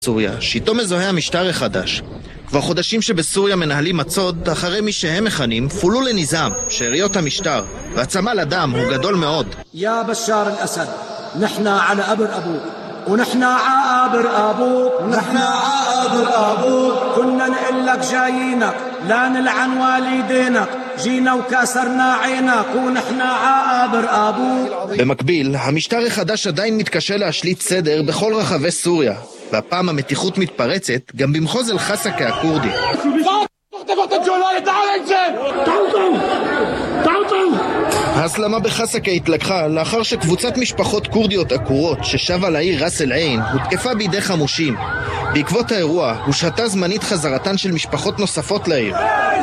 סוריה, שאיתו מזוהה המשטר החדש. כבר חודשים שבסוריה מנהלים מצוד אחרי מי שהם מכנים פולול לניזם, שאריות המשטר, והצמא לדם הוא גדול מאוד. יא בשאר אל-אסד, נחנה על אבר אבוק, ונחנה עאבר אבוק, נחנה עאבר אבוק, כונה נقلك جايينك, لا نلعن والدينك, جينا وكسرنا عينك, ونحنا عاבר אבוק. במקביל, המשטר החדש עדיין מתקשה להשליט סדר בכל רחבי סוריה, והפעם המתיחות מתפרצת גם במחוז אל-חסקה הכורדי. ההסלמה בחסקה התלקחה לאחר שקבוצת משפחות קורדיות עקורות ששבה לעיר ראס אל עין הותקפה בידי חמושים. בעקבות האירוע הושהתה זמנית חזרתן של משפחות נוספות לעיר.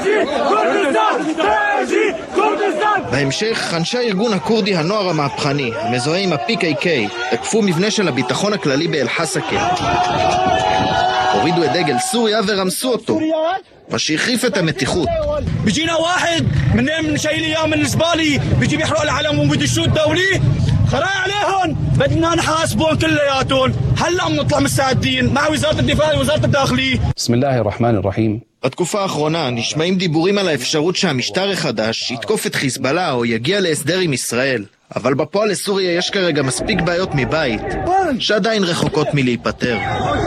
בהמשך אנשי הארגון הקורדי הנוער המהפכני, המזוהה עם ה-PKK, תקפו מבנה של הביטחון הכללי באל-חסקה. הורידו את דגל סוריה ורמסו אותו, מה שהחריף את המתיחות. بيجينا واحد من شايل اياه من الزبالي بيجي بيحرق العلم وبيدشوا الدولي خراي عليهم بدنا نحاسبهم كلياتهم هلا بنطلع مستعدين مع وزاره الدفاع ووزاره الداخليه. بسم الله الرحمن الرحيم. בתקופה האחרונה נשמעים דיבורים על האפשרות שהמשטר החדש יתקוף את חיזבאללה או יגיע להסדר עם ישראל, אבל בפועל לסוריה יש כרגע מספיק בעיות מבית שעדיין רחוקות מלהיפטר.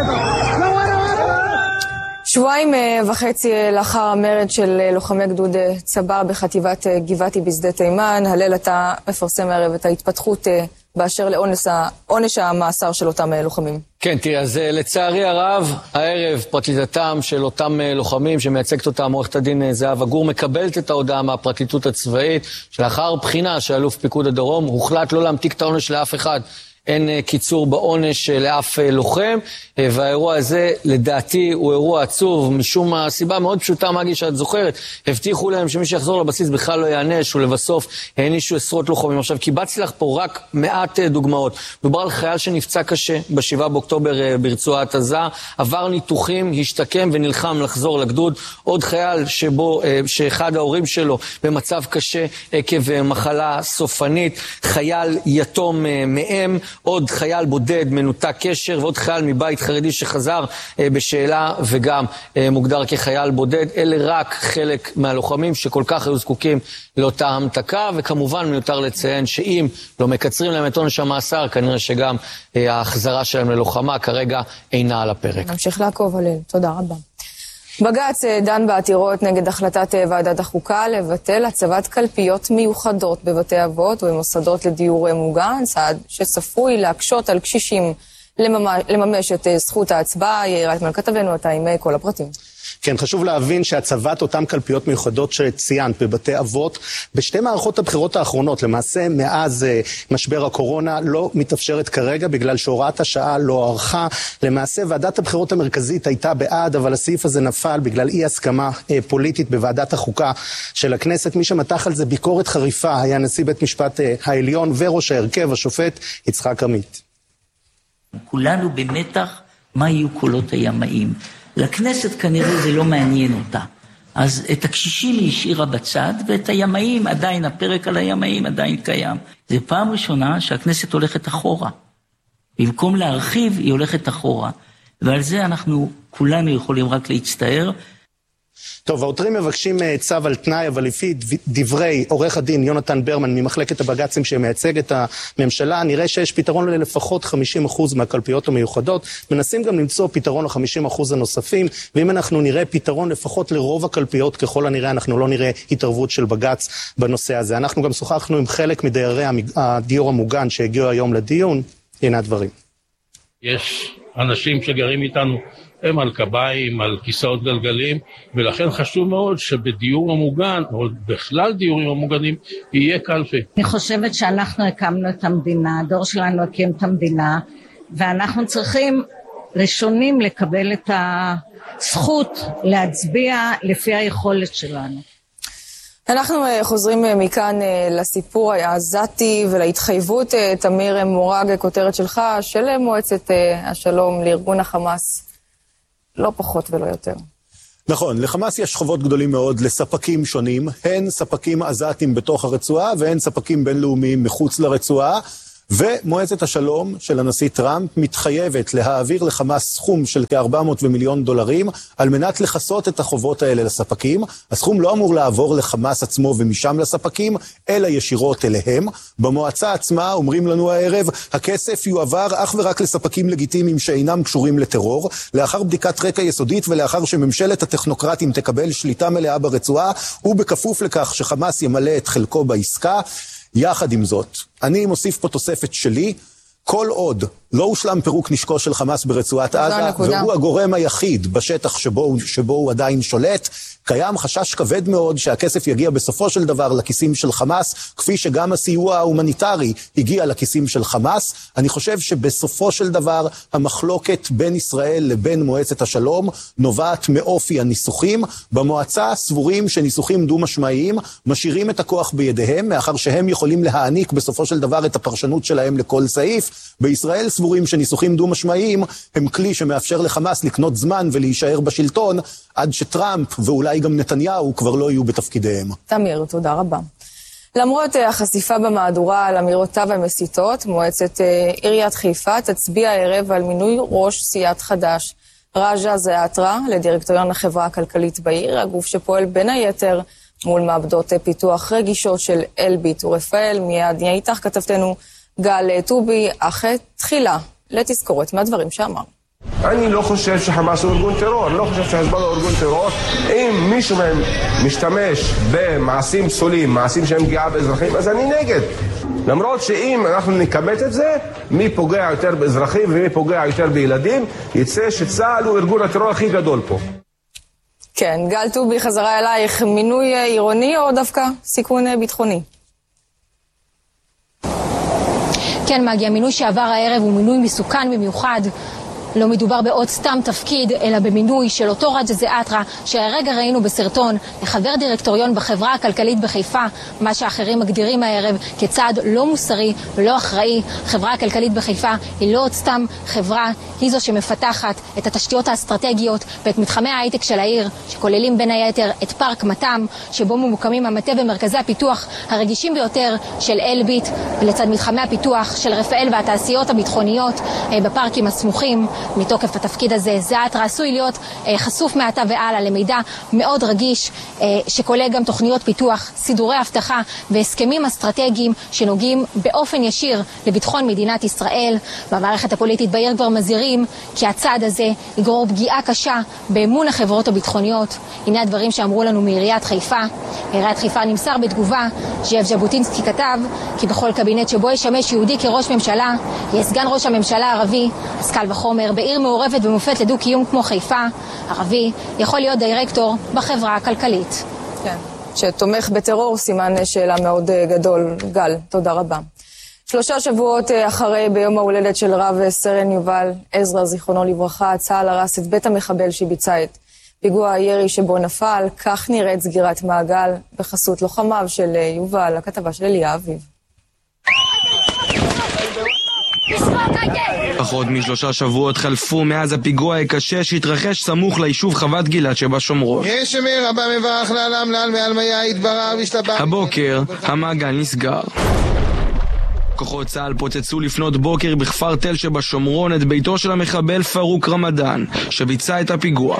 שבועיים וחצי לאחר המרד של לוחמי גדוד צבר בחטיבת גבעתי בשדה תימן, הלל אתה מפרסם הערב את ההתפתחות באשר לעונש המאסר של אותם לוחמים. כן, תראה, אז לצערי הרב, הערב פרקליטתם של אותם לוחמים שמייצגת אותם עורכת הדין זהבה גור מקבלת את ההודעה מהפרקליטות הצבאית, שלאחר בחינה של אלוף פיקוד הדרום הוחלט לא להמתיק את העונש לאף אחד. אין קיצור בעונש לאף לוחם, והאירוע הזה לדעתי הוא אירוע עצוב משום הסיבה מאוד פשוטה, מגי שאת זוכרת, הבטיחו להם שמי שיחזור לבסיס בכלל לא יענש, ולבסוף הענישו עשרות לוחמים. עכשיו קיבצתי לך פה רק מעט דוגמאות. מדובר על חייל שנפצע קשה ב7 באוקטובר ברצועת עזה, עבר ניתוחים, השתקם ונלחם לחזור לגדוד. עוד חייל שאחד ההורים שלו במצב קשה עקב מחלה סופנית, חייל יתום מאם, עוד חייל בודד מנותק קשר, ועוד חייל מבית חרדי שחזר בשאלה וגם מוגדר כחייל בודד. אלה רק חלק מהלוחמים שכל כך היו זקוקים לאותה המתקה, וכמובן מיותר לציין שאם לא מקצרים להם את עונש המאסר, כנראה שגם ההחזרה שלהם ללוחמה כרגע אינה על הפרק. נמשיך לעקוב עליהם. תודה רבה. בג"ץ דן בעתירות נגד החלטת ועדת החוקה לבטל הצבת קלפיות מיוחדות בבתי אבות ובמוסדות לדיור מוגן, צעד שצפוי להקשות על קשישים לממש את זכות ההצבעה. יאיר אלטמן כתבנו אותה עם כל הפרטים. כן, חשוב להבין שהצבת אותם קלפיות מיוחדות שציינת בבתי אבות, בשתי מערכות הבחירות האחרונות, למעשה מאז משבר הקורונה, לא מתאפשרת כרגע בגלל שהוראת השעה לא ערכה. למעשה ועדת הבחירות המרכזית הייתה בעד, אבל הסעיף הזה נפל בגלל אי הסכמה פוליטית בוועדת החוקה של הכנסת. מי שמתח על זה ביקורת חריפה היה נשיא בית משפט העליון וראש ההרכב, השופט יצחק עמית. כולנו במתח מה יהיו קולות הימאים. לכנסת כנראה זה לא מעניין אותה. אז את הקשישים היא השאירה בצד, ואת הימאים, עדיין הפרק על הימאים עדיין קיים. זה פעם ראשונה שהכנסת הולכת אחורה. במקום להרחיב, היא הולכת אחורה. ועל זה אנחנו כולנו יכולים רק להצטער. טוב, העותרים מבקשים צו על תנאי, אבל לפי דברי עורך הדין יונתן ברמן ממחלקת הבג"צים שמייצג את הממשלה, נראה שיש פתרון ללפחות 50% מהקלפיות המיוחדות, מנסים גם למצוא פתרון ל50% הנוספים, ואם אנחנו נראה פתרון לפחות לרוב הקלפיות, ככל הנראה אנחנו לא נראה התערבות של בג"ץ בנושא הזה. אנחנו גם שוחחנו עם חלק מדיירי הדיור המוגן שהגיעו היום לדיון. הנה הדברים. יש אנשים שגרים איתנו הם על קביים, על כיסאות גלגלים, ולכן חשוב מאוד שבדיור המוגן, או בכלל דיורים המוגנים, יהיה קלפי. אני חושבת שאנחנו הקמנו את המדינה, הדור שלנו הקים את המדינה, ואנחנו צריכים ראשונים לקבל את הזכות להצביע לפי היכולת שלנו. אנחנו חוזרים מכאן לסיפור העזתי ולהתחייבות, תמיר מורג, כותרת שלך, של מועצת השלום לארגון החמאס. לא פחות ולא יותר. נכון, לחמאס יש חובות גדולים מאוד לספקים שונים, הן ספקים עזתים בתוך הרצועה והן ספקים בינלאומיים מחוץ לרצועה, ומועצת השלום של הנשיא טראמפ מתחייבת להעביר לחמאס סכום של כ-400 מיליון דולרים על מנת לחסות את החובות האלה לספקים. הסכום לא אמור לעבור לחמאס עצמו ומשם לספקים, אלא ישירות אליהם. במועצה עצמה אומרים לנו הערב, הכסף יועבר אך ורק לספקים לגיטימיים שאינם קשורים לטרור, לאחר בדיקת רקע יסודית ולאחר שממשלת הטכנוקרטים תקבל שליטה מלאה ברצועה, ובכפוף לכך שחמאס ימלא את חלקו בעסקה. יחד עם זאת, אני מוסיף פה תוספת שלי, כל עוד לא הושלם פירוק נשקו של חמאס ברצועת עזה, והוא הגורם היחיד בשטח שבו הוא עדיין שולט, קיים חשש כבד מאוד שהכסף יגיע בסופו של דבר לכיסים של חמאס, כפי שגם הסיוע ההומניטרי הגיע לכיסים של חמאס. אני חושב שבסופו של דבר המחלוקת בין ישראל לבין מועצת השלום נובעת מאופי הניסוחים. במועצה סבורים שניסוחים דו-משמעיים משאירים את הכוח בידיהם, מאחר שהם יכולים להעניק בסופו של דבר את הפרשנות שלהם לכל סעיף. בישראל סבורים שניסוחים דו-משמעיים הם כלי שמאפשר לחמאס לקנות זמן ולהישאר בשלטון, עד שטראמפ ואולי גם נתניהו כבר לא יהיו בתפקידיהם. תמיר, תודה רבה. למרות החשיפה במהדורה על אמירותיו המסיתות, מועצת עיריית חיפה תצביע הערב על מינוי ראש סיעת חד"ש, רג'ה זעאתרה, לדירקטוריון החברה הכלכלית בעיר, הגוף שפועל בין היתר מול מעבדות פיתוח רגישות של אלביט ורפאל. מיד נהיה איתך כתבתנו גל טובי, אך תחילה לתזכורת מהדברים שאמר. אני לא חושב שחמאס הוא ארגון טרור, אני לא חושב שחיזבאללה הוא ארגון טרור. אם מישהו מהם משתמש במעשים פסולים, מעשים שהם פגיעה באזרחים, אז אני נגד. למרות שאם אנחנו נקמת את זה, מי פוגע יותר באזרחים ומי פוגע יותר בילדים, יצא שצה"ל הוא ארגון הטרור הכי גדול פה. כן, גל טובי, חזרה אלייך, מינוי עירוני או דווקא סיכון ביטחוני? כן, מגיע, מינוי שעבר הערב הוא מינוי מסוכן במיוחד. לא מדובר בעוד סתם תפקיד, אלא במינוי של אותו רג'ה זעאתרה, שהרגע ראינו בסרטון, לחבר דירקטוריון בחברה הכלכלית בחיפה, מה שאחרים מגדירים הערב כצעד לא מוסרי ולא אחראי. החברה הכלכלית בחיפה היא לא עוד סתם חברה, היא זו שמפתחת את התשתיות האסטרטגיות ואת מתחמי ההייטק של העיר, שכוללים בין היתר את פארק מתם, שבו ממוקמים המטה במרכזי הפיתוח הרגישים ביותר של אלביט, ולצד מתחמי הפיתוח של רפאל והתעשיות הביטחוניות בפארקים הסמוכים. מתוקף התפקיד הזה, זעאתרה עשוי להיות חשוף מעתה והלאה למידע מאוד רגיש, שכולל גם תוכניות פיתוח, סידורי הבטחה והסכמים אסטרטגיים שנוגעים באופן ישיר לביטחון מדינת ישראל. במערכת הפוליטית בעיר כבר מזהירים כי הצעד הזה יגרור פגיעה קשה באמון החברות הביטחוניות. הנה הדברים שאמרו לנו מעיריית חיפה. מעיריית חיפה נמסר בתגובה, זאב ז'בוטינסקי כתב כי בכל קבינט שבו ישמש יהודי כראש ממשלה, יהיה סגן ראש הממשלה ערבי, אז קל וחומר בעיר מעורבת ומופת לדו-קיום כמו חיפה, ערבי יכול להיות דירקטור בחברה הכלכלית. כן, שתומך בטרור, סימן שאלה מאוד גדול. גל, תודה רבה. 3 שבועות אחרי ביום ההולדת של רב סרן יובל עזרא, זיכרונו לברכה, צה"ל הרס את בית המחבל שביצע את פיגוע הירי שבו נפל. כך נראית סגירת מעגל בחסות לוחמיו של יובל, הכתבה של אליה אביב. פחות מ3 שבועות חלפו מאז הפיגוע הקשה שהתרחש סמוך ליישוב חוות גלעד שבשומרון. הבוקר המעגל נסגר. כוחות צה"ל פוצצו לפנות בוקר בכפר תל שבשומרון את ביתו של המחבל פרוק רמדאן שביצע את הפיגוע.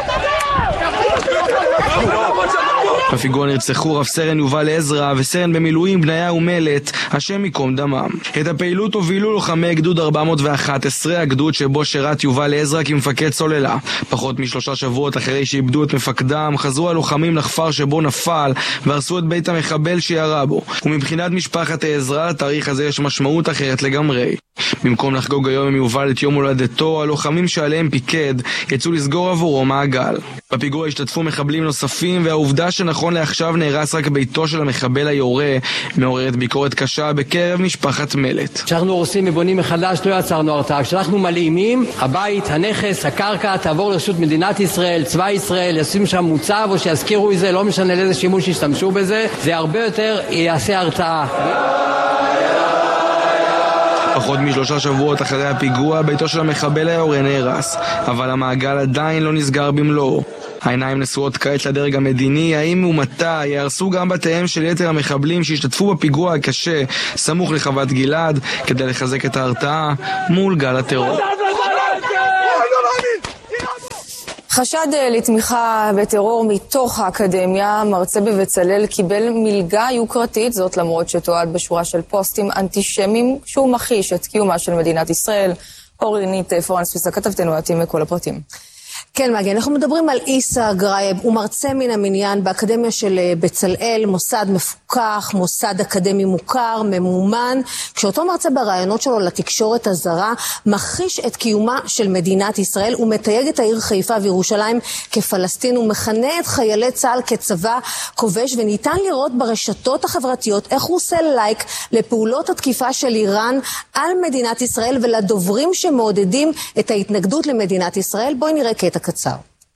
בפיגוע נרצחו רב סרן יובל עזרא וסרן במילואים בניה ומלט, השם ייקום דמם. את הפעילות הובילו לוחמי גדוד 411, הגדוד שבו שירת יובל עזרא כמפקד סוללה. פחות מ3 שבועות אחרי שאיבדו את מפקדם, חזרו הלוחמים לכפר שבו נפל והרסו את בית המחבל שירה בו. ומבחינת משפחת עזרא, לתאריך הזה יש משמעות אחרת לגמרי. במקום לחגוג היום עם יובל את יום הולדתו, הלוחמים שעליהם פיקד יצאו לסגור עבורו מעגל. בפיגוע השתתפו מחבלים נוספים, והעובדה שנכון לעכשיו נהרס רק ביתו של המחבל היורה מעוררת ביקורת קשה בקרב משפחת מלט. כשאנחנו הורסים ובונים מחדש לא יצרנו הרתעה. כשאנחנו מלאימים, הבית, הנכס, הקרקע תעבור לרשות מדינת ישראל, צבא ישראל, ישים שם מוצב או שיזכירו את זה, לא משנה לאיזה שימוש ישתמשו בזה, זה הרבה יותר יעשה הרתעה. פחות מ3 שבועות אחרי הפיגוע, ביתו של המחבל היורה נהרס, אבל המעגל עדיין לא נסגר במלואו. העיניים נשואות כעת לדרג המדיני, האם ומתי יהרסו גם בתיהם של יתר המחבלים שהשתתפו בפיגוע הקשה סמוך לחוות גלעד כדי לחזק את ההרתעה מול גל הטרור. חשד לתמיכה בטרור מתוך האקדמיה, מרצה בבצלאל קיבל מלגה יוקרתית, זאת למרות שתועד בשורה של פוסטים אנטישמיים שהוא מכחיש את קיומה של מדינת ישראל. אורנית פורנספיסה, כתבתנו עתים מכל הפרטים. כן, מגי, אנחנו מדברים על איסה גרייב, הוא מרצה מן המניין באקדמיה של בצלאל, מוסד מפוקח, מוסד אקדמי מוכר, ממומן, כשאותו מרצה ברעיונות שלו לתקשורת הזרה, מכחיש את קיומה של מדינת ישראל, הוא מתייג את העיר חיפה וירושלים כפלסטין, הוא מכנה את חיילי צה"ל כצבא כובש, וניתן לראות ברשתות החברתיות איך הוא עושה לייק לפעולות התקיפה של איראן על מדינת ישראל ולדוברים שמעודדים את ההתנגדות למדינת ישראל. בואי נראה קטע קצר.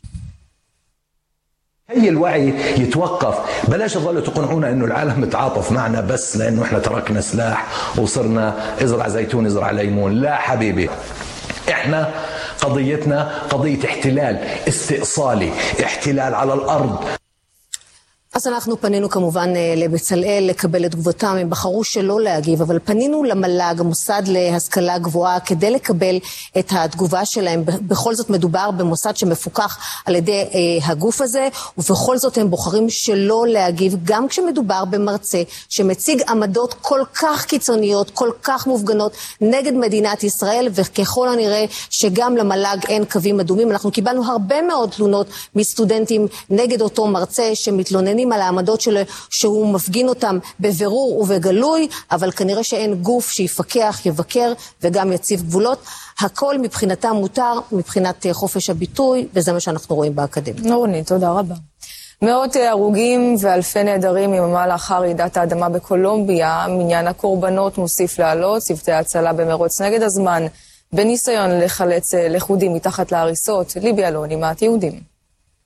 هي الوعي يتوقف بلاش تظلوا تقنعونا انه العالم متعاطف معنا بس لانه احنا تركنا سلاح وصرنا ازرع زيتون ازرع ليمون. لا حبيبي، احنا قضيتنا قضية احتلال استئصالي، احتلال على الارض. אז אנחנו פנינו כמובן לבצלאל לקבל את תגובתם, הם בחרו שלא להגיב, אבל פנינו למל"ג, המוסד להשכלה גבוהה, כדי לקבל את התגובה שלהם. בכל זאת מדובר במוסד שמפוקח על ידי הגוף הזה, ובכל זאת הם בוחרים שלא להגיב, גם כשמדובר במרצה שמציג עמדות כל כך קיצוניות, כל כך מופגנות נגד מדינת ישראל, וככל הנראה שגם למל"ג אין קווים אדומים. אנחנו קיבלנו הרבה מאוד תלונות מסטודנטים נגד אותו מרצה שמתלוננים על העמדות שלו, שהוא מפגין אותם בבירור ובגלוי, אבל כנראה שאין גוף שיפקח, יבקר וגם יציב גבולות. הכל מבחינתם מותר, מבחינת חופש הביטוי, וזה מה שאנחנו רואים באקדמיה. נורני, תודה רבה. מאות הרוגים ואלפי נעדרים יממה לאחר רעידת האדמה בקולומביה, מניין הקורבנות מוסיף לעלות, צוותי ההצלה במרוץ נגד הזמן, בניסיון לחלץ לכודים מתחת להריסות. ליבי אלון עם התיעודים.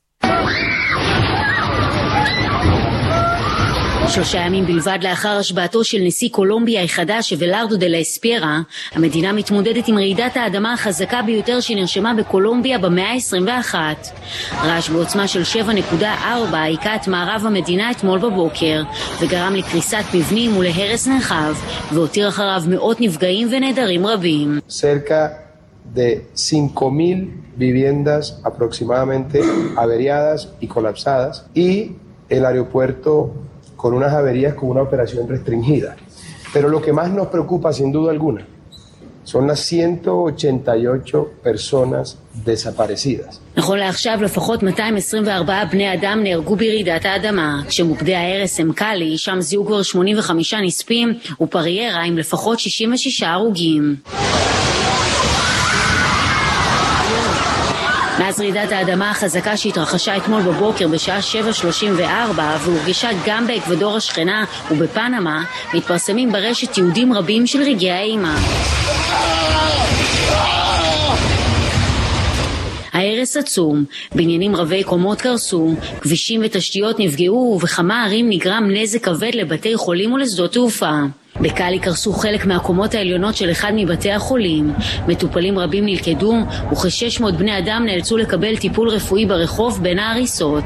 3 ימים בלבד לאחר השבעתו של נשיא קולומביה החדש אבלארדו דה לה אספירה, המדינה מתמודדת עם רעידת האדמה החזקה ביותר שנרשמה בקולומביה במאה ה-21. רעש בעוצמה של 7.4 היכה את מערב המדינה אתמול בבוקר, וגרם לקריסת מבנים ולהרס נרחב, והותיר אחריו מאות נפגעים ונעדרים רבים. Cerca de 5,000 viviendas aproximadamente averiadas y colapsadas, y el aeropuerto con unas averías con una operación restringida. Pero lo que más nos preocupa sin duda alguna son las 188 personas desaparecidas. נכון לעכשיו לפחות 224 בני אדם נהרגו ברעידת האדמה, כשמוקדי ההרס הם קאלי, שם זיהו כבר 85 נספים, ופריירה עם לפחות 66 הרוגים. מאז רעידת האדמה החזקה שהתרחשה אתמול בבוקר בשעה 7:34 והורגשה גם באקוודור השכנה ובפנמה, מתפרסמים ברשת תיעודים רבים של רגעי האימה. ההרס עצום, בניינים רבי קומות קרסו, כבישים ותשתיות נפגעו, ובכמה ערים נגרם נזק כבד לבתי חולים ולשדות תעופה. בקאלי קרסו חלק מהקומות העליונות של אחד מבתי החולים, מטופלים רבים נלכדו, וכ-600 בני אדם נאלצו לקבל טיפול רפואי ברחוב בין ההריסות.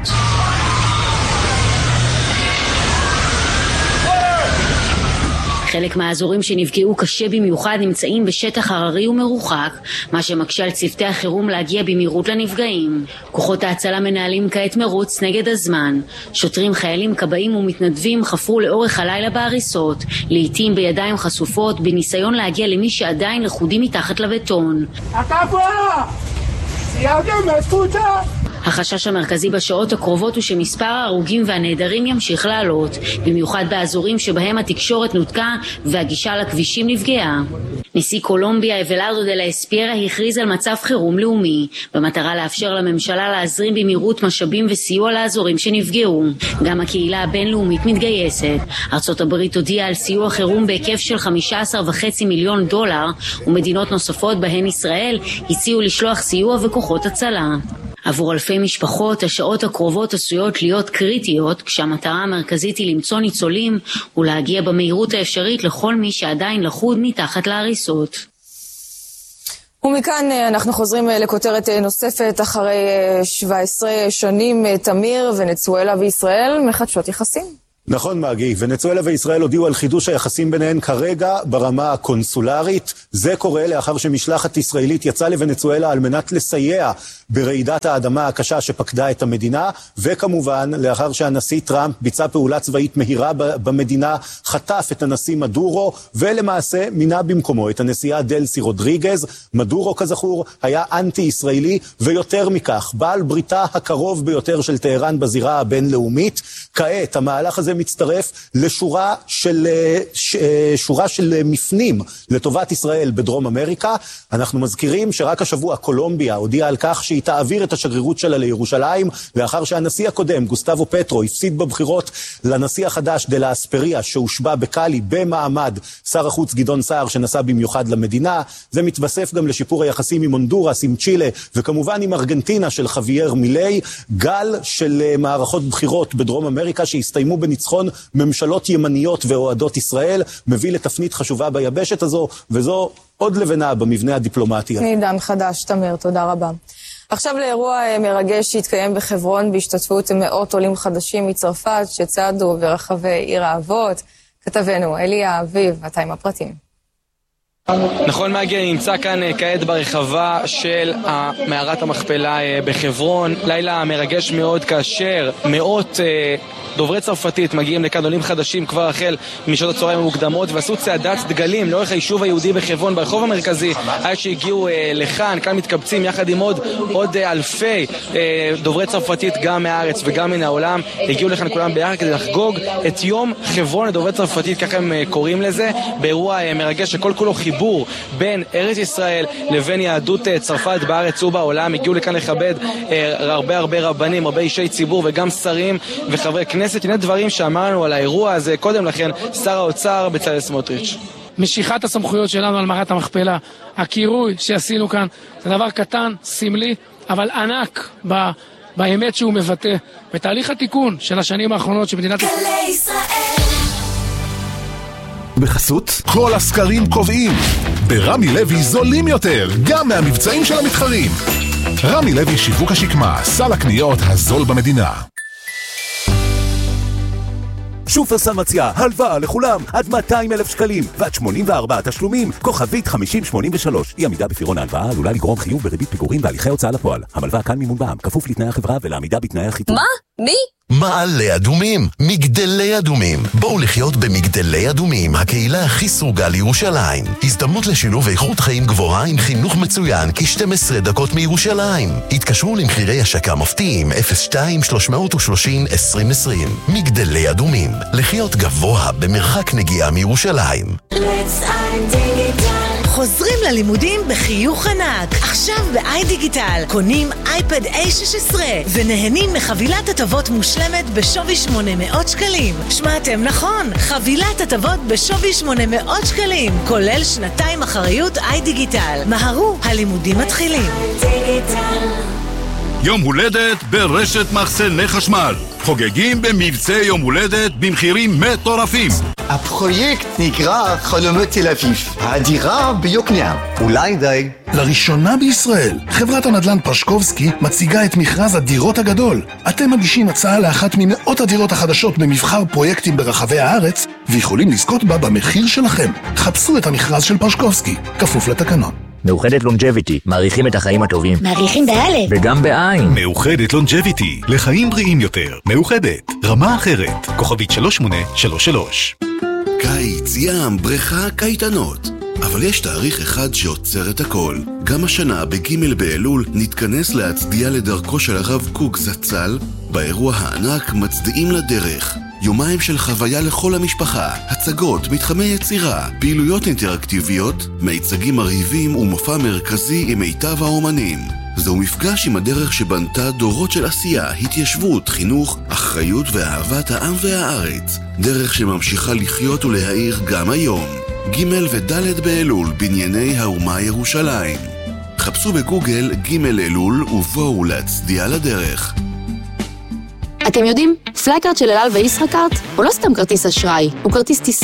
חלק מהאזורים שנפגעו קשה במיוחד נמצאים בשטח הררי ומרוחק, מה שמקשה על צוותי החירום להגיע במהירות לנפגעים. כוחות ההצלה מנהלים כעת מרוץ נגד הזמן. שוטרים, חיילים, כבאים ומתנדבים חפרו לאורך הלילה בהריסות, לעתים בידיים חשופות, בניסיון להגיע למי שעדיין לכודים מתחת לבטון. החשש המרכזי בשעות הקרובות הוא שמספר ההרוגים והנעדרים ימשיך לעלות, במיוחד באזורים שבהם התקשורת נותקה והגישה לכבישים נפגעה. נשיא קולומביה אבלארדו דה לה אספירה הכריז על מצב חירום לאומי, במטרה לאפשר לממשלה להזרים במהירות משאבים וסיוע לאזורים שנפגעו. גם הקהילה הבינלאומית מתגייסת. ארצות הברית הודיעה על סיוע חירום בהיקף של $15.5 מיליון, ומדינות נוספות בהן ישראל הציעו לשלוח סיוע וכוחות הצלה. עבור אלפי משפחות, השעות הקרובות עשויות להיות קריטיות, כשהמטרה המרכזית היא למצוא ניצולים ולהגיע במהירות האפשרית לכל מי שעדיין לחוד מתחת להריסות. ומכאן אנחנו חוזרים לכותרת נוספת אחרי 17 שנים. תמיר, ונצואלה וישראל מחדשות יחסים. נכון מגי, ונצואלה וישראל הודיעו על חידוש היחסים ביניהן כרגע ברמה הקונסולרית. זה קורה לאחר שמשלחת ישראלית יצאה לוונצואלה על מנת לסייע ברעידת האדמה הקשה שפקדה את המדינה, וכמובן לאחר שהנשיא טראמפ ביצע פעולה צבאית מהירה במדינה, חטף את הנשיא מדורו ולמעשה מינה במקומו את הנשיאה דלסי רודריגז. מדורו כזכור היה אנטי ישראלי, ויותר מכך בעל בריתה הקרוב ביותר של טהרן בזירה הבינלאומית. כעת המהלך הזה מצטרף לשורה של מפנים לטובת ישראל בדרום אמריקה. אנחנו מזכירים שרק השבוע קולומביה הודיעה על כך שהיא תעביר את השגרירות שלה לירושלים, לאחר שהנשיא הקודם גוסטבו פטרו הפסיד בבחירות לנשיא החדש דלה אספריה שהושבע בקאלי במעמד שר החוץ גדעון סער שנסע במיוחד למדינה. זה מתווסף גם לשיפור היחסים עם הונדורס, עם צ'ילה וכמובן עם ארגנטינה של חווייר מילי. גל של מערכות בחירות בדרום אמריקה שהסתיימו בניצחון ממשלות ימניות ואוהדות ישראל מביא לתפנית חשובה ביבשת הזו, וזו עוד לבנה במבנה הדיפלומטי. עידן חדש, תמיר, תודה רבה. עכשיו לאירוע מרגש שהתקיים בחברון בהשתתפות מאות עולים חדשים מצרפת שצעדו ברחבי עיר האבות. כתבנו אליה אביב, אתה עם הפרטים. נכון מגי, נמצא כאן כעת ברחבה של מערת המכפלה בחברון. לילה מרגש מאוד כאשר מאות דוברי צרפתית מגיעים לכאן, עולים חדשים כבר החל משעות הצהריים המוקדמות, ועשו צעדת דגלים לאורך היישוב היהודי בחברון ברחוב המרכזי עד שהגיעו לכאן. כאן מתקבצים יחד עם עוד אלפי דוברי צרפתית גם מהארץ וגם מן העולם. הגיעו לכאן כולם ביחד כדי לחגוג את יום חברון לדוברי צרפתית, ככה הם קוראים לזה, באירוע מרגש שכל כולו חיבור בין ארץ ישראל לבין יהדות צרפת בארץ ובעולם. הגיעו לכאן לכבד הרבה רבנים, הרבה אישי ציבור וגם שרים וחברי כנסת. הנה דברים שאמרנו על האירוע הזה קודם לכן שר האוצר בצלאל סמוטריץ'. משיכת הסמכויות שלנו על מערת המכפלה, הקירוי שעשינו כאן, זה דבר קטן, סמלי, אבל ענק באמת שהוא מבטא בתהליך התיקון של השנים האחרונות שמדינת ישראל. בחסות כל הסקרים קובעים ברמי לוי זולים יותר גם מהמבצעים של המתחרים. רמי לוי שיווק השקמה, סל הקניות הזול במדינה. שופרסל מציע הלוואה לכולם עד 200,000 שקלים ועד 84 תשלומים, כוכבית 5083. אי עמידה בפירעון ההלוואה עלולה לגרום חיוב בריבית פיגורים והליכי הוצאה לפועל. המלווה כאן מימון בע"מ, כפוף לתנאי החברה ולעמידה בתנאי החיתום. מה? מי? מעלה אדומים, מגדלי אדומים. בואו לחיות במגדלי אדומים, הקהילה הכי סרוגה לירושלים. הזדמנות לשילוב איכות חיים גבוהה עם חינוך מצוין כ-12 דקות מירושלים. התקשרו למחירי השקה מופתיים 02-330-2020. מגדלי אדומים, לחיות גבוה במרחק נגיעה מירושלים. חוזרים ללימודים בחיוך ענק. עכשיו ב-iDigital קונים אייפד A16 ונהנים מחבילת הטבות מושלמת בשווי 800 שקלים. שמעתם נכון, חבילת הטבות בשווי 800 שקלים, כולל שנתיים אחריות iDigital. מהרו, הלימודים מתחילים. יום הולדת ברשת מחסני חשמל. חוגגים במבצע יום הולדת במחירים מטורפים. הפרויקט נקרא חלומות תל אביב, הדירה ביוקנעם. אולי די. לראשונה בישראל, חברת הנדל"ן פרשקובסקי מציגה את מכרז הדירות הגדול. אתם מגישים הצעה לאחת ממאות הדירות החדשות במבחר פרויקטים ברחבי הארץ, ויכולים לזכות בה במחיר שלכם. חפשו את המכרז של פרשקובסקי, כפוף לתקנון. מאוחדת לונג'ביטי, מעריכים את החיים הטובים. מעריכים באלף. וגם בעין. מאוחדת לונג'ביטי, לחיים בריאים יותר. מאוחדת, רמה אחרת. כוכבית 3833. קיץ, ים, בריכה, קייטנות. אבל יש תאריך אחד שעוצר את הכל. גם השנה בג' באלול נתכנס להצדיע לדרכו של הרב קוק זצ"ל באירוע הענק מצדיעים לדרך. יומיים של חוויה לכל המשפחה, הצגות, מתחמי יצירה, פעילויות אינטראקטיביות, מיצגים מרהיבים ומופע מרכזי עם מיטב האומנים. זהו מפגש עם הדרך שבנתה דורות של עשייה, התיישבות, חינוך, אחריות ואהבת העם והארץ. דרך שממשיכה לחיות ולהאיר גם היום. ג' וד' באלול בנייני האומה ירושלים. חפשו בגוגל ג' אלול ובואו להצדיע לדרך. אתם יודעים, פלייקארד של אל על וישראכרט הוא לא סתם כרטיס אשראי, הוא כרטיס טיסה.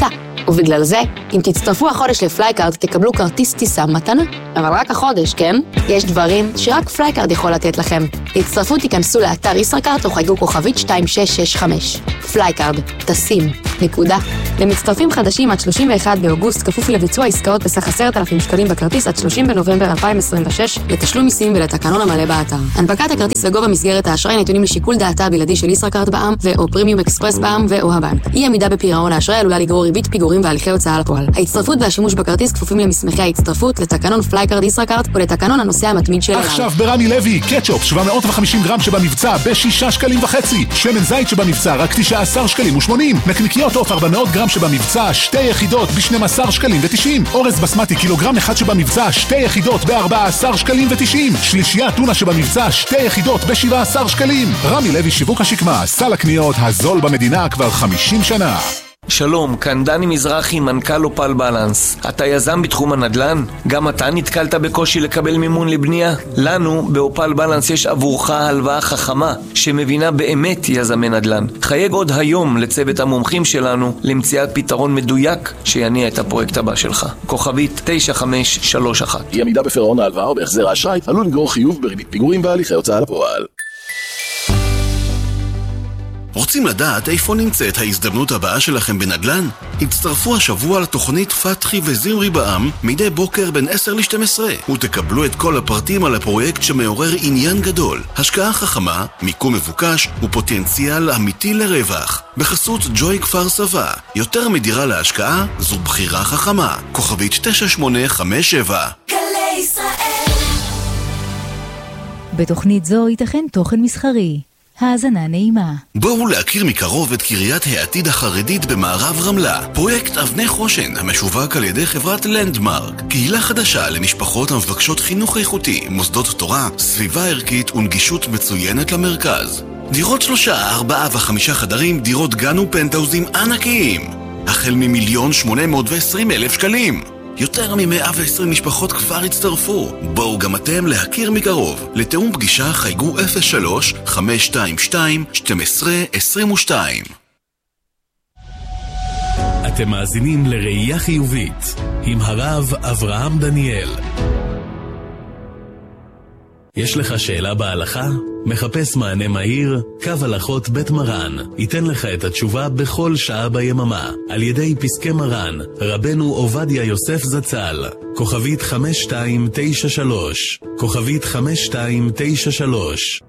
ובגלל זה, אם תצטרפו החודש לפלייקארד, תקבלו כרטיס טיסה מתנה. אבל רק החודש, כן? יש דברים שרק פלייקארד יכול לתת לכם. להצטרפו תיכנסו לאתר ישראכרט או חייגו כוכבית 2665. פלייקארד, טסים, נקודה. למצטרפים חדשים עד 31 באוגוסט, כפוף לביצוע עסקאות בסך 10,000 שקלים בכרטיס עד 30 בנובמבר 2026, לתשלום מיסים ולתקנון המלא באתר. הנפקת הכרטיס וגובה מסגרת האשראי נתונים לשיקול דעתה הבלעדי של ישראכרט בע"מ ו/או פרימיום אקספרס בע"מ ו/או הבנק. אי עמידה בפירעון האשראי עלולה לגרור ריבית פיגורים והליכי הוצאה לפועל. ההצטרפות והשימוש בכרטיס כפופים למסמכי ההצטרפות, לתקנון פלייקארד ישראכרט ולתקנון הנוסע המתמיד של עכשיו ברמי לוי, קטשופ 750 גרם שבמבצע ב6.5 שקלים, שמן זית שבמבצע רק 19.80 שקלים, נקניקיות עוף 400 גרם שבמבצע 2 יחידות ב12.90 שקלים, אורז בסמטי קילוגרם אחד שבמבצע 2 יחידות ב14.90 שקלים, שלישייה טונה שבמבצע 2 יחידות ב17 שקלים. רמי לוי שיווק השקמה, סל הקניות הזול במדינה כבר 50 שנה. שלום, כאן דני מזרחי, מנכ"ל אופל בלנס. אתה יזם בתחום הנדל"ן? גם אתה נתקלת בקושי לקבל מימון לבנייה? לנו באופל בלנס יש עבורך הלוואה חכמה שמבינה באמת יזמי נדל"ן. חייג עוד היום לצוות המומחים שלנו למציאת פתרון מדויק שיניע את הפרויקט הבא שלך. כוכבית 9531. אי עמידה בפירעון ההלוואה או בהחזר האשראי עלול לגרור חיוב בריבית פיגורים והליכי הוצאה לפועל. רוצים לדעת איפה נמצאת ההזדמנות הבאה שלכם בנדל"ן? הצטרפו השבוע לתוכנית פתחי וזמרי בע"מ מדי בוקר בין 10 ל-12 ותקבלו את כל הפרטים על הפרויקט שמעורר עניין גדול, השקעה חכמה, מיקום מבוקש ופוטנציאל אמיתי לרווח. בחסות ג'וי כפר סבא, יותר מדירה להשקעה זו בחירה חכמה. כוכבית 9857. גלי ישראל. בתוכנית זו ייתכן תוכן מסחרי. האזנה נעימה. בואו להכיר מקרוב את קריית העתיד החרדית במערב רמלה. פרויקט אבני חושן המשווק על ידי חברת לנדמרק. קהילה חדשה למשפחות המבקשות חינוך איכותי, מוסדות תורה, סביבה ערכית ונגישות מצוינת למרכז. דירות 3, 4 ו5 חדרים, דירות גן ופנטהאוזים ענקיים. החל מ1,820,000 שקלים. יותר מ-120 משפחות כבר הצטרפו. בואו גם אתם להכיר מקרוב. לתאום פגישה חייגו 03-522-1222. אתם מאזינים לראייה חיובית עם הרב אברהם דניאל. יש לך שאלה בהלכה? מחפש מענה מהיר? קו הלכות בית מרן ייתן לך את התשובה בכל שעה ביממה על ידי פסקי מרן רבנו עובדיה יוסף זצ"ל. כוכבית 5293, כוכבית 5293.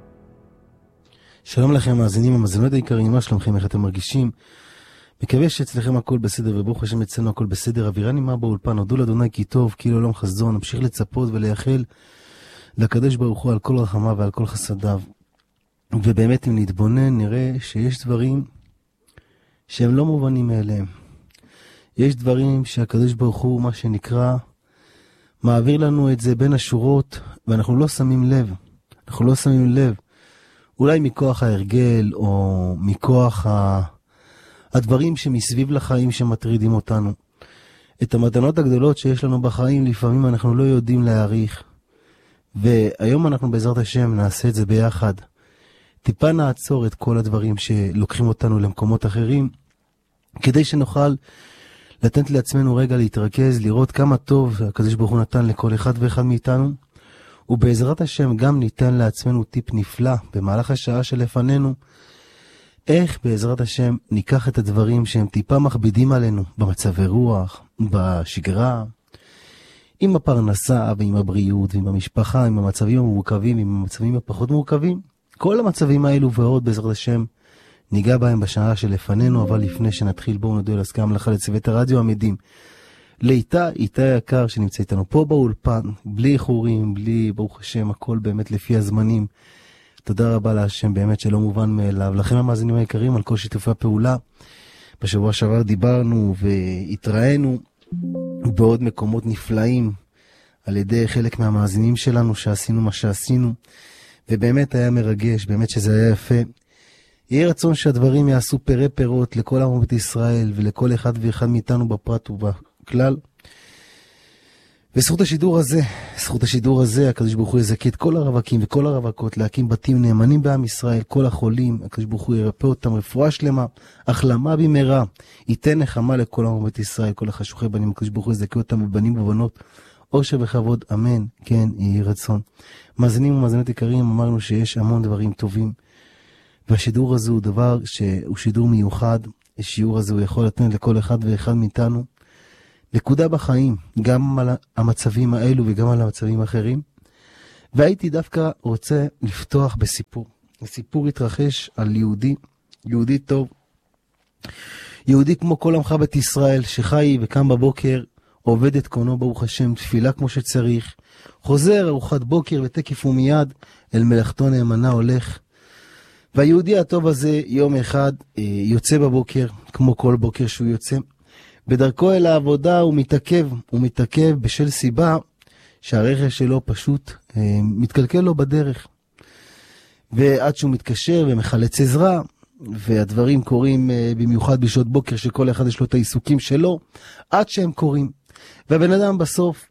שלום לכם מאזינים ומאזינות היקרים, מה שלומכם, איך אתם מרגישים? מקווה שאצלכם הכל בסדר וברוך השם אצלנו הכל בסדר. אווירה נעימה באולפן, הודו לאדוני כי טוב, כי לעולם חסדו. נמשיך לצפות ולייחל לקדוש ברוך הוא על כל רחמיו ועל כל חסדיו. ובאמת אם נתבונן נראה שיש דברים שהם לא מובנים מאליהם. יש דברים שהקדוש ברוך הוא, מה שנקרא, מעביר לנו את זה בין השורות ואנחנו לא שמים לב. אנחנו לא שמים לב. אולי מכוח ההרגל או מכוח הדברים שמסביב לחיים שמטרידים אותנו. את המתנות הגדולות שיש לנו בחיים לפעמים אנחנו לא יודעים להעריך. והיום אנחנו בעזרת השם נעשה את זה ביחד. טיפה נעצור את כל הדברים שלוקחים אותנו למקומות אחרים, כדי שנוכל לתת לעצמנו רגע להתרכז, לראות כמה טוב הקדוש ברוך הוא נתן לכל אחד ואחד מאיתנו, ובעזרת השם גם ניתן לעצמנו טיפ נפלא במהלך השעה שלפנינו, איך בעזרת השם ניקח את הדברים שהם טיפה מכבידים עלינו, במצבי רוח, בשגרה, עם הפרנסה ועם הבריאות ועם המשפחה, עם המצבים המורכבים, עם המצבים הפחות מורכבים. כל המצבים האלו ועוד בעזרת השם ניגע בהם בשעה שלפנינו, אבל לפני שנתחיל בואו נדע להסכם לך לצוות הרדיו עמידים. לאיתה, איתה יקר שנמצא איתנו פה באולפן, בלי איחורים, בלי ברוך השם, הכל באמת לפי הזמנים. תודה רבה להשם באמת שלא מובן מאליו. לכם המאזינים היקרים על כל שיתופי הפעולה. בשבוע שעבר דיברנו והתראינו בעוד מקומות נפלאים על ידי חלק מהמאזינים שלנו שעשינו מה שעשינו, ובאמת היה מרגש, באמת שזה היה יפה. יהיה רצון שהדברים יעשו פרי פירות לכל עמות ישראל ולכל אחד ואחד מאיתנו בפרט ובכלל. וזכות השידור הזה, הקדוש ברוך הוא יזכה את כל הרווקים וכל הרווקות, להקים בתים נאמנים בעם ישראל, כל החולים, הקדוש ברוך הוא ירפא אותם, רפואה שלמה, החלמה במהרה, ייתן נחמה לכל עם בית ישראל, כל החשוכי בנים, הקדוש ברוך הוא יזכה אותם בבנים ובבנות, אושר וכבוד, אמן, כן, יהי רצון. מאזינים ומאזינות יקרים, אמרנו שיש המון דברים טובים, והשידור הזה הוא דבר שהוא שידור מיוחד, השיעור הזה הוא יכול לתת לכל אחד ואחד מאיתנו, נקודה בחיים, גם על המצבים האלו וגם על המצבים האחרים. והייתי דווקא רוצה לפתוח בסיפור. הסיפור התרחש על יהודי טוב, יהודי כמו כל עמך בית ישראל, שחי וקם בבוקר, עובד את קונו ברוך השם, תפילה כמו שצריך, חוזר ארוחת בוקר ותקף ומיד, אל מלאכתו נאמנה הולך. והיהודי הטוב הזה יום אחד יוצא בבוקר, כמו כל בוקר שהוא יוצא, בדרכו אל העבודה הוא מתעכב בשל סיבה שהרכב שלו פשוט מתקלקל לו בדרך. ועד שהוא מתקשר ומחלץ עזרה, והדברים קורים במיוחד בשעות בוקר שכל אחד יש לו את העיסוקים שלו, עד שהם קורים. והבן אדם בסוף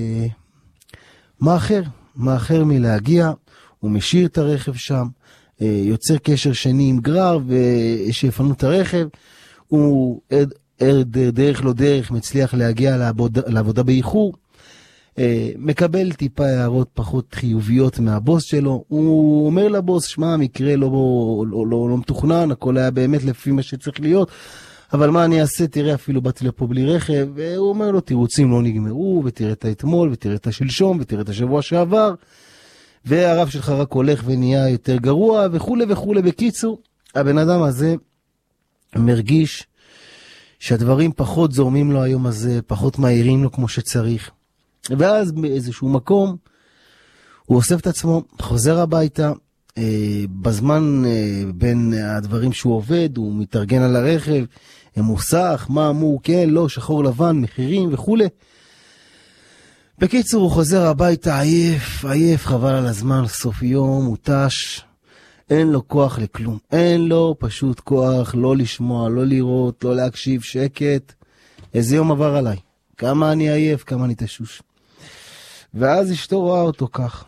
מאחר מלהגיע, הוא משאיר את הרכב שם, יוצר קשר שני עם גרר ושיפנו את הרכב, הוא דרך לא דרך מצליח להגיע לעבודה באיחור, מקבל טיפה הערות פחות חיוביות מהבוס שלו, הוא אומר לבוס, שמע, המקרה לא מתוכנן, הכל היה באמת לפי מה שצריך להיות, אבל מה אני אעשה, תראה, אפילו באתי לפה בלי רכב, והוא אומר לו, תירוצים לא נגמרו, ותראה את האתמול, ותראה את השלשום, ותראה את השבוע שעבר, והרב שלך רק הולך ונהיה יותר גרוע, וכו' וכו'. בקיצור, הבן אדם הזה מרגיש שהדברים פחות זורמים לו היום הזה, פחות מהירים לו כמו שצריך. ואז באיזשהו מקום, הוא אוסף את עצמו, חוזר הביתה, בזמן בין הדברים שהוא עובד, הוא מתארגן על הרכב, מוסך, מה אמור, כן, לא, שחור לבן, מחירים וכו'. בקיצור, הוא חוזר הביתה עייף, חבל על הזמן, סוף יום, מותש, אין לו כוח לכלום, אין לו פשוט כוח לא לשמוע, לא לראות, לא להקשיב, שקט. איזה יום עבר עליי, כמה אני עייף, כמה אני תשוש. ואז אשתו רואה אותו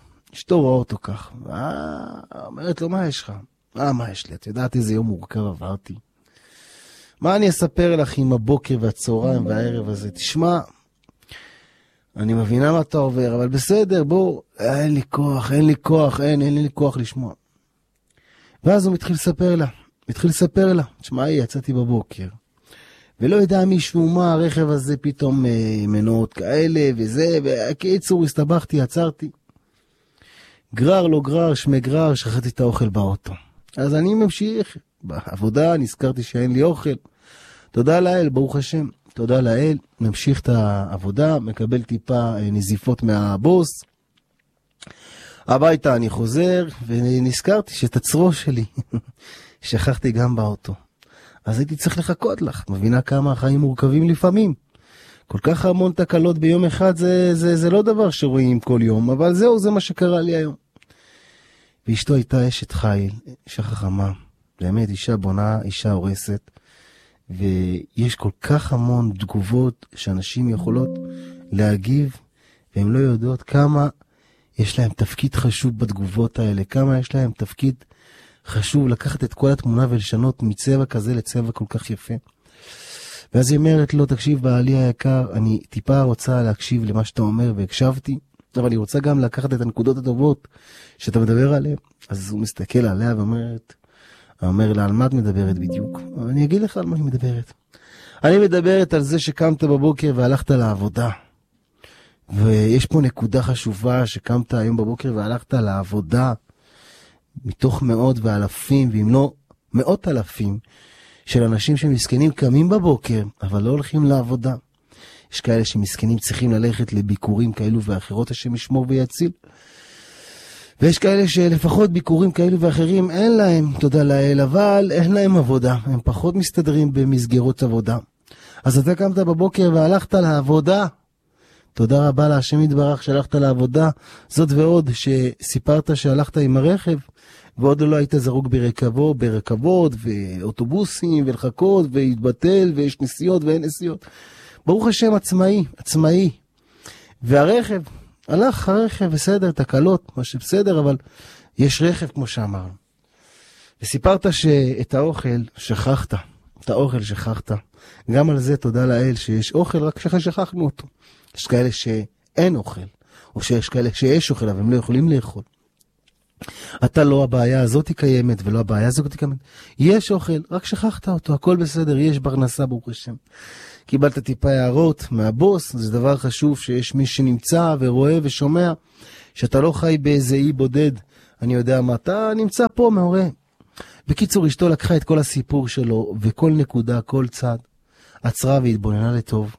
כך, אומרת לו, מה יש לך? מה יש לי? את יודעת איזה יום מורכב עברתי? מה אני אספר לך עם הבוקר והצהריים והערב הזה? תשמע, אני מבינה מה אתה עובר, אבל בסדר, בוא, אין לי כוח לשמוע. ואז הוא מתחיל לספר לה, תשמע, יצאתי בבוקר, ולא ידע מישהו מה, הרכב הזה פתאום מנועות כאלה וזה, וקיצור, הסתבכתי, עצרתי. גרר, לא גרר, שמי גרר, שכחתי את האוכל באוטו. אז אני ממשיך, בעבודה, נזכרתי שאין לי אוכל. תודה לאל, ברוך השם, תודה לאל, ממשיך את העבודה, מקבל טיפה נזיפות מהבוס. הביתה אני חוזר, ונזכרתי שאת הצרו שלי שכחתי גם באוטו. אז הייתי צריך לחכות לך, מבינה כמה החיים מורכבים לפעמים. כל כך המון תקלות ביום אחד, זה לא דבר שרואים כל יום, אבל זה מה שקרה לי היום. ואשתו הייתה אשת חיל, אישה חכמה, באמת אישה בונה, אישה הורסת, ויש כל כך המון תגובות שאנשים יכולות להגיב, והן לא יודעות כמה יש להם תפקיד חשוב בתגובות האלה, כמה יש להם תפקיד חשוב לקחת את כל התמונה ולשנות מצבע כזה לצבע כל כך יפה. ואז היא אומרת לו, תקשיב בעלי היקר, אני טיפה רוצה להקשיב למה שאתה אומר, והקשבתי, אבל אני רוצה גם לקחת את הנקודות הטובות שאתה מדבר עליהן. אז הוא מסתכל עליה ואומר לה, על מה את מדברת בדיוק? אני אגיד לך על מה אני מדברת. אני מדברת על זה שקמת בבוקר והלכת לעבודה. ויש פה נקודה חשובה שקמת היום בבוקר והלכת לעבודה, מתוך מאות ואלפים, ואם לא מאות אלפים, של אנשים שמסכנים קמים בבוקר, אבל לא הולכים לעבודה. יש כאלה שמסכנים צריכים ללכת לביקורים כאלו ואחרות, השם ישמור ויציל. ויש כאלה שלפחות ביקורים כאלו ואחרים אין להם, תודה לאל, אבל אין להם עבודה. הם פחות מסתדרים במסגרות עבודה. אז אתה קמת בבוקר והלכת לעבודה. תודה רבה להשם יתברך שהלכת לעבודה. זאת ועוד שסיפרת שהלכת עם הרכב, ועוד לא היית זרוק ברכבות ואוטובוסים ולחכות והתבטל ויש נסיעות ואין נסיעות. ברוך השם עצמאי. והרכב, הלך הרכב, בסדר, תקלות, מה שבסדר, אבל יש רכב כמו שאמרנו. וסיפרת שאת האוכל שכחת, את האוכל שכחת. גם על זה תודה לאל שיש אוכל, רק שכחנו אותו. יש כאלה שאין אוכל, או שיש כאלה שיש אוכל, אבל הם לא יכולים לאכול. אתה לא הבעיה הזאת קיימת, ולא הבעיה הזאת קיימת. יש אוכל, רק שכחת אותו, הכל בסדר, יש פרנסה ברוך השם. קיבלת טיפה הערות מהבוס, זה דבר חשוב שיש מי שנמצא ורואה ושומע, שאתה לא חי באיזה אי בודד, אני יודע מה, אתה נמצא פה מעורה. בקיצור, אשתו לקחה את כל הסיפור שלו, וכל נקודה, כל צד, עצרה והתבוננה לטוב.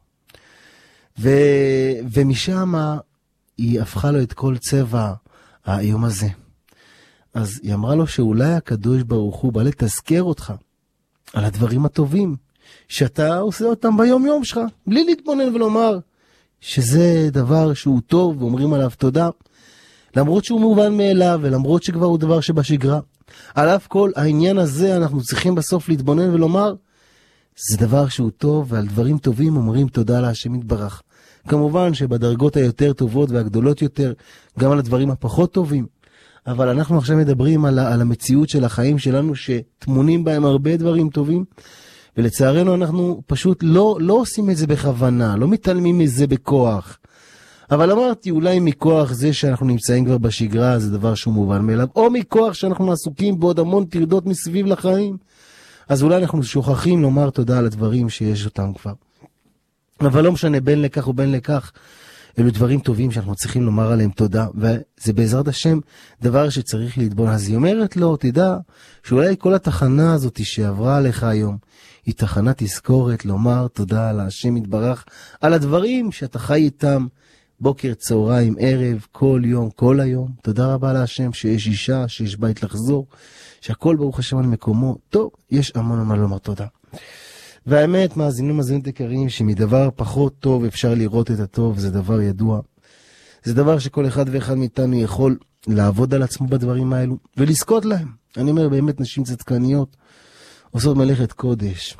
ומשם היא הפכה לו את כל צבע היום הזה. אז היא אמרה לו שאולי הקדוש ברוך הוא בא לתזכר אותך על הדברים הטובים, שאתה עושה אותם ביום יום שלך, בלי להתבונן ולומר שזה דבר שהוא טוב ואומרים עליו תודה, למרות שהוא מובן מאליו ולמרות שכבר הוא דבר שבשגרה. על אף כל העניין הזה אנחנו צריכים בסוף להתבונן ולומר, זה דבר שהוא טוב ועל דברים טובים אומרים תודה להשם יתברך. כמובן שבדרגות היותר טובות והגדולות יותר, גם על הדברים הפחות טובים. אבל אנחנו עכשיו מדברים על המציאות של החיים שלנו שתמונים בהם הרבה דברים טובים, ולצערנו אנחנו פשוט לא עושים את זה בכוונה, לא מתעלמים מזה בכוח. אבל אמרתי, אולי מכוח זה שאנחנו נמצאים כבר בשגרה, זה דבר שהוא מובן מאליו, או מכוח שאנחנו עסוקים בעוד המון תרדות מסביב לחיים, אז אולי אנחנו שוכחים לומר תודה על הדברים שיש אותם כבר. אבל לא משנה, בין לכך ובין לכך, אלו דברים טובים שאנחנו צריכים לומר עליהם תודה, וזה בעזרת השם דבר שצריך להתבונן. אז היא אומרת לו, תדע שאולי כל התחנה הזאת שעברה עליך היום, היא תחנה תזכורת לומר תודה על השם יתברך, על הדברים שאתה חי איתם, בוקר, צהריים, ערב, כל יום, כל היום. תודה רבה להשם שיש אישה, שיש בית לחזור, שהכל ברוך השם על מקומו. טוב, יש המון מה לומר תודה. והאמת, מאזינים יקרים, שמדבר פחות טוב אפשר לראות את הטוב, זה דבר ידוע. זה דבר שכל אחד ואחד מאיתנו יכול לעבוד על עצמו בדברים האלו, ולזכות להם. אני אומר, באמת נשים צדקניות עושות מלאכת קודש.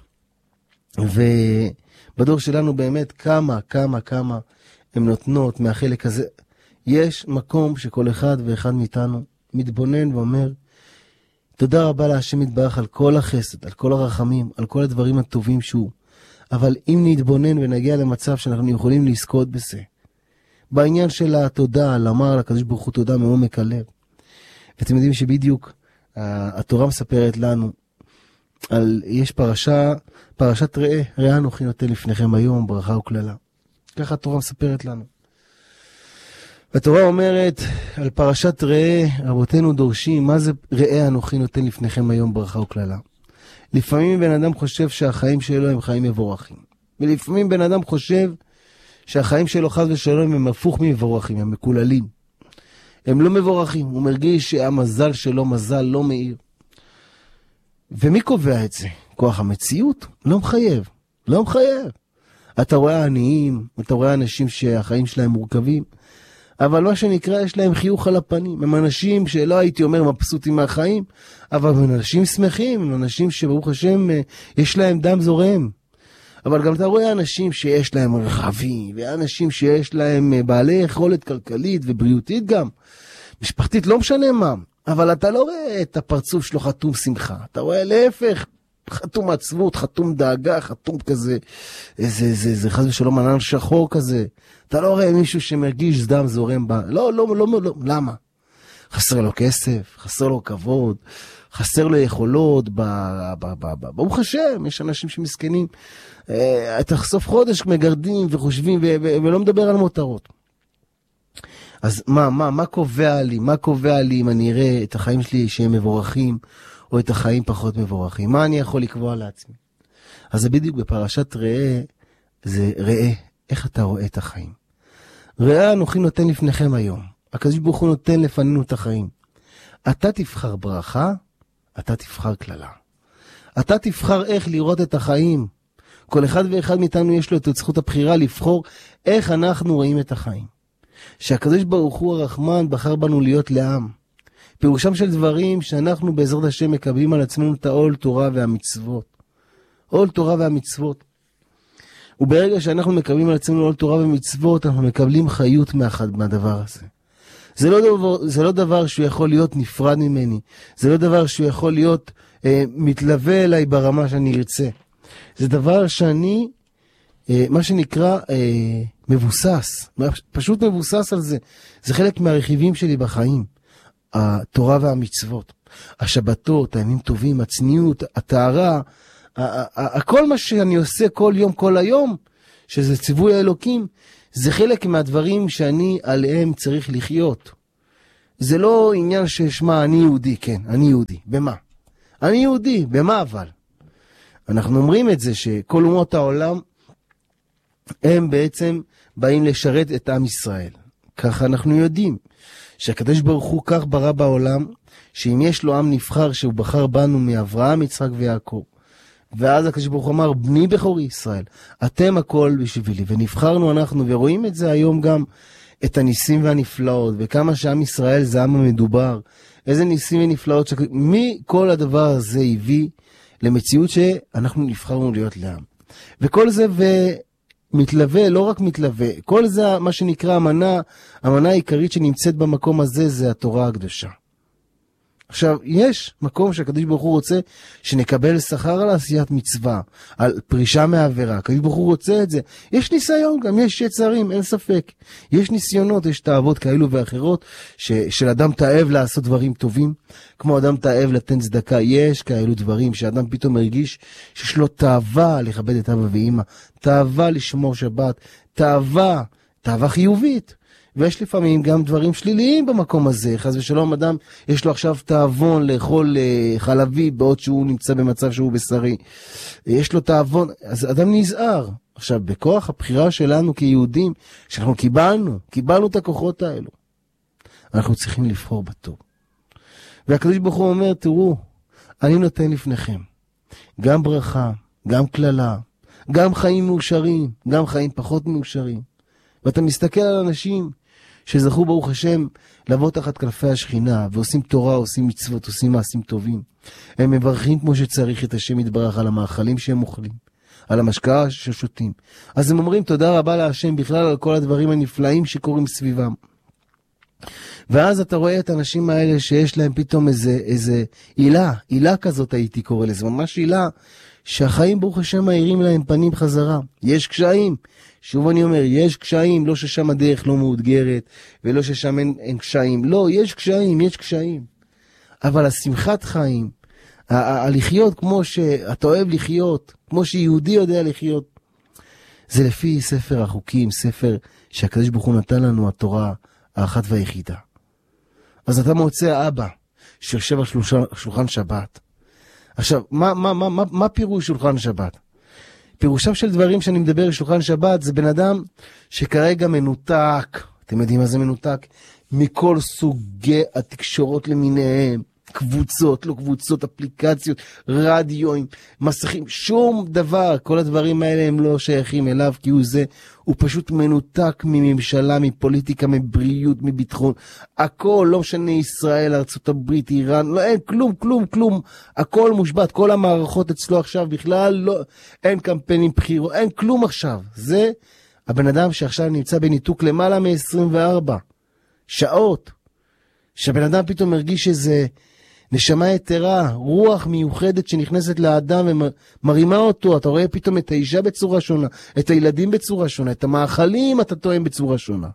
ובדור שלנו באמת כמה הן נותנות מהחלק הזה. יש מקום שכל אחד ואחד מאיתנו מתבונן ואומר, תודה רבה להשם יתברך על כל החסד, על כל הרחמים, על כל הדברים הטובים שהוא. אבל אם נתבונן ונגיע למצב שאנחנו יכולים לזכות בזה, בעניין של התודה, לומר לקדוש ברוך הוא תודה מעומק הלב. ואתם יודעים שבדיוק התורה מספרת לנו, יש פרשת ראה אנוכי נותן לפניכם היום ברכה וקללה. ככה התורה מספרת לנו. והתורה אומרת על פרשת ראה, רבותינו דורשים, מה זה ראה אנוכי נותן לפניכם היום ברכה וקללה? לפעמים בן אדם חושב שהחיים שלו הם חיים מבורכים. ולפעמים בן אדם חושב שהחיים שלו חס ושלום הם הפוך מבורכים, הם מקוללים. הם לא מבורכים, הוא מרגיש שהמזל שלו מזל לא מאיר. ומי קובע את זה? כוח המציאות? לא מחייב. לא מחייב. אתה רואה עניים, אתה רואה אנשים שהחיים שלהם מורכבים, אבל מה שנקרא יש להם חיוך על הפנים. הם אנשים שלא הייתי אומר מבסוטים מהחיים, אבל הם אנשים שמחים, הם אנשים שברוך השם יש להם דם זורם. אבל גם אתה רואה אנשים שיש להם רכבים, ואנשים שיש להם בעלי יכולת כלכלית ובריאותית גם, משפחתית לא משנה מה, אבל אתה לא רואה את הפרצוף שלו חתום שמחה, אתה רואה להפך, חתום עצבות, חתום דאגה, חתום כזה, זה חס ושלום ענן שחור כזה. אתה לא רואה מישהו שמרגיש דם זורם בה. לא, למה? חסר לו כסף, חסר לו כבוד, חסר לו יכולות, ברוך השם, יש אנשים שמסכנים, אתה סוף חודש מגרדים וחושבים ולא מדבר על מותרות. אז מה קובע לי? מה קובע לי אם אני אראה את החיים שלי שהם מבורכים, או את החיים פחות מבורכים? מה אני יכול לקבוע לעצמי? אז זה בדיוק בפרשת ראה, זה ראה, איך אתה רואה את החיים. ראה אנוכי נותן לפניכם היום. הקדוש ברוך הוא נותן לפנינו את החיים. אתה תבחר ברכה, אתה תבחר כללה. אתה תבחר איך לראות את החיים. כל אחד ואחד מאיתנו יש לו את זכות הבחירה לבחור איך אנחנו רואים את החיים. שהקדוש ברוך הוא הרחמן בחר בנו להיות לעם. פירושם של דברים שאנחנו בעזרת השם מקבלים על עצמנו את העול תורה והמצוות. עול תורה והמצוות. וברגע שאנחנו מקבלים על עצמנו עול תורה ומצוות, אנחנו מקבלים חיות מהדבר הזה. זה לא דבר שהוא יכול להיות נפרד ממני. זה לא דבר שהוא יכול להיות מתלווה אליי ברמה שאני ארצה. זה דבר שאני, מה שנקרא, מבוסס. פשוט מבוסס על זה. זה חלק מהרכיבים שלי בחיים. התורה והמצוות. השבתות, הימים טובים, הצניעות, הטהרה, הכל מה שאני עושה כל יום, כל היום, שזה ציווי האלוקים, זה חלק מהדברים שאני עליהם צריך לחיות. זה לא עניין ששמה אני יהודי, כן, אני יהודי. במה? אני יהודי, במה אבל? אנחנו אומרים את זה שכל אומות העולם הם בעצם באים לשרת את עם ישראל. ככה אנחנו יודעים שהקדוש ברוך הוא כך ברא בעולם, שאם יש לו עם נבחר שהוא בחר בנו מאברהם, יצחק ויעקב, ואז הקדוש ברוך הוא אמר, בני בכורי ישראל, אתם הכל בשבילי, ונבחרנו אנחנו, ורואים את זה היום גם, את הניסים והנפלאות, וכמה שעם ישראל זה עם המדובר, איזה ניסים ונפלאות, מכל הדבר הזה הביא למציאות שאנחנו נבחרנו להיות לעם. וכל זה מתלווה, לא רק מתלווה, כל זה מה שנקרא המנה העיקרית שנמצאת במקום הזה, זה התורה הקדושה. עכשיו, יש מקום שהקדוש ברוך הוא רוצה שנקבל שכר על עשיית מצווה, על פרישה מעבירה. הקדוש ברוך הוא רוצה את זה. יש ניסיון, גם יש יצרים, אין ספק. יש ניסיונות, יש תאוות כאלו ואחרות, של אדם תאהב לעשות דברים טובים, כמו אדם תאהב לתן צדקה. יש כאלו דברים שאדם פתאום מרגיש שיש לו תאווה לכבד את אבא ואמא, תאווה לשמור שבת, תאווה חיובית. ויש לפעמים גם דברים שליליים במקום הזה. חס ושלום, אדם יש לו עכשיו תאבון לאכול חלבי בעוד שהוא נמצא במצב שהוא בשרי. יש לו תאבון, אז אדם נזהר. עכשיו, בכוח הבחירה שלנו כיהודים, שאנחנו קיבלנו את הכוחות האלו. אנחנו צריכים לבחור בטוב. והקדוש ברוך הוא אומר, תראו, אני נותן לפניכם גם ברכה, גם כללה, גם חיים מאושרים, גם חיים פחות מאושרים. ואתה מסתכל על אנשים שזכו ברוך השם לבוא תחת כנפי השכינה, ועושים תורה, עושים מצוות, עושים מעשים טובים. הם מברכים כמו שצריך את השם יתברך על המאכלים שהם אוכלים, על המשקה ששותים. אז הם אומרים תודה רבה להשם בכלל על כל הדברים הנפלאים שקורים סביבם. ואז אתה רואה את האנשים האלה שיש להם פתאום איזה עילה כזאת הייתי קורא לזה, ממש עילה שהחיים ברוך השם מאירים להם פנים חזרה. יש קשיים, שוב אני אומר, יש קשיים, לא ששם הדרך לא מאותגרת, ולא ששם אין קשיים, לא, יש קשיים. אבל השמחת חיים, הלחיות כמו שאתה אוהב לחיות, כמו שיהודי יודע לחיות, זה לפי ספר החוקים, ספר שהקדוש ברוך הוא נתן לנו, התורה האחת והיחידה. אז אתה מוצא אבא שיושב על שולחן שבת. עכשיו, מה פירוש שולחן שבת? פירושם של דברים שאני מדבר על שולחן שבת, זה בן אדם שכרגע מנותק, אתם יודעים מה זה מנותק? מכל סוגי התקשורות למיניהם, קבוצות, לא קבוצות, אפליקציות, רדיואים, מסכים, שום דבר, כל הדברים האלה הם לא שייכים אליו, כי הוא פשוט מנותק מממשלה, מפוליטיקה, מבריאות, מביטחון, הכל, לא משנה ישראל, ארצות הברית, איראן, לא, אין כלום, הכל מושבת, כל המערכות אצלו עכשיו בכלל, לא, אין קמפיינים בחירות, אין כלום עכשיו, זה הבן אדם שעכשיו נמצא בניתוק למעלה מ-24 שעות, שהבן אדם פתאום מרגיש איזה נשמה יתרה, רוח מיוחדת שנכנסת לאדם ומרימה אותו. אתה רואה פתאום את האישה בצורה שונה, את הילדים בצורה שונה, את המאכלים אתה טועם בצורה שונה.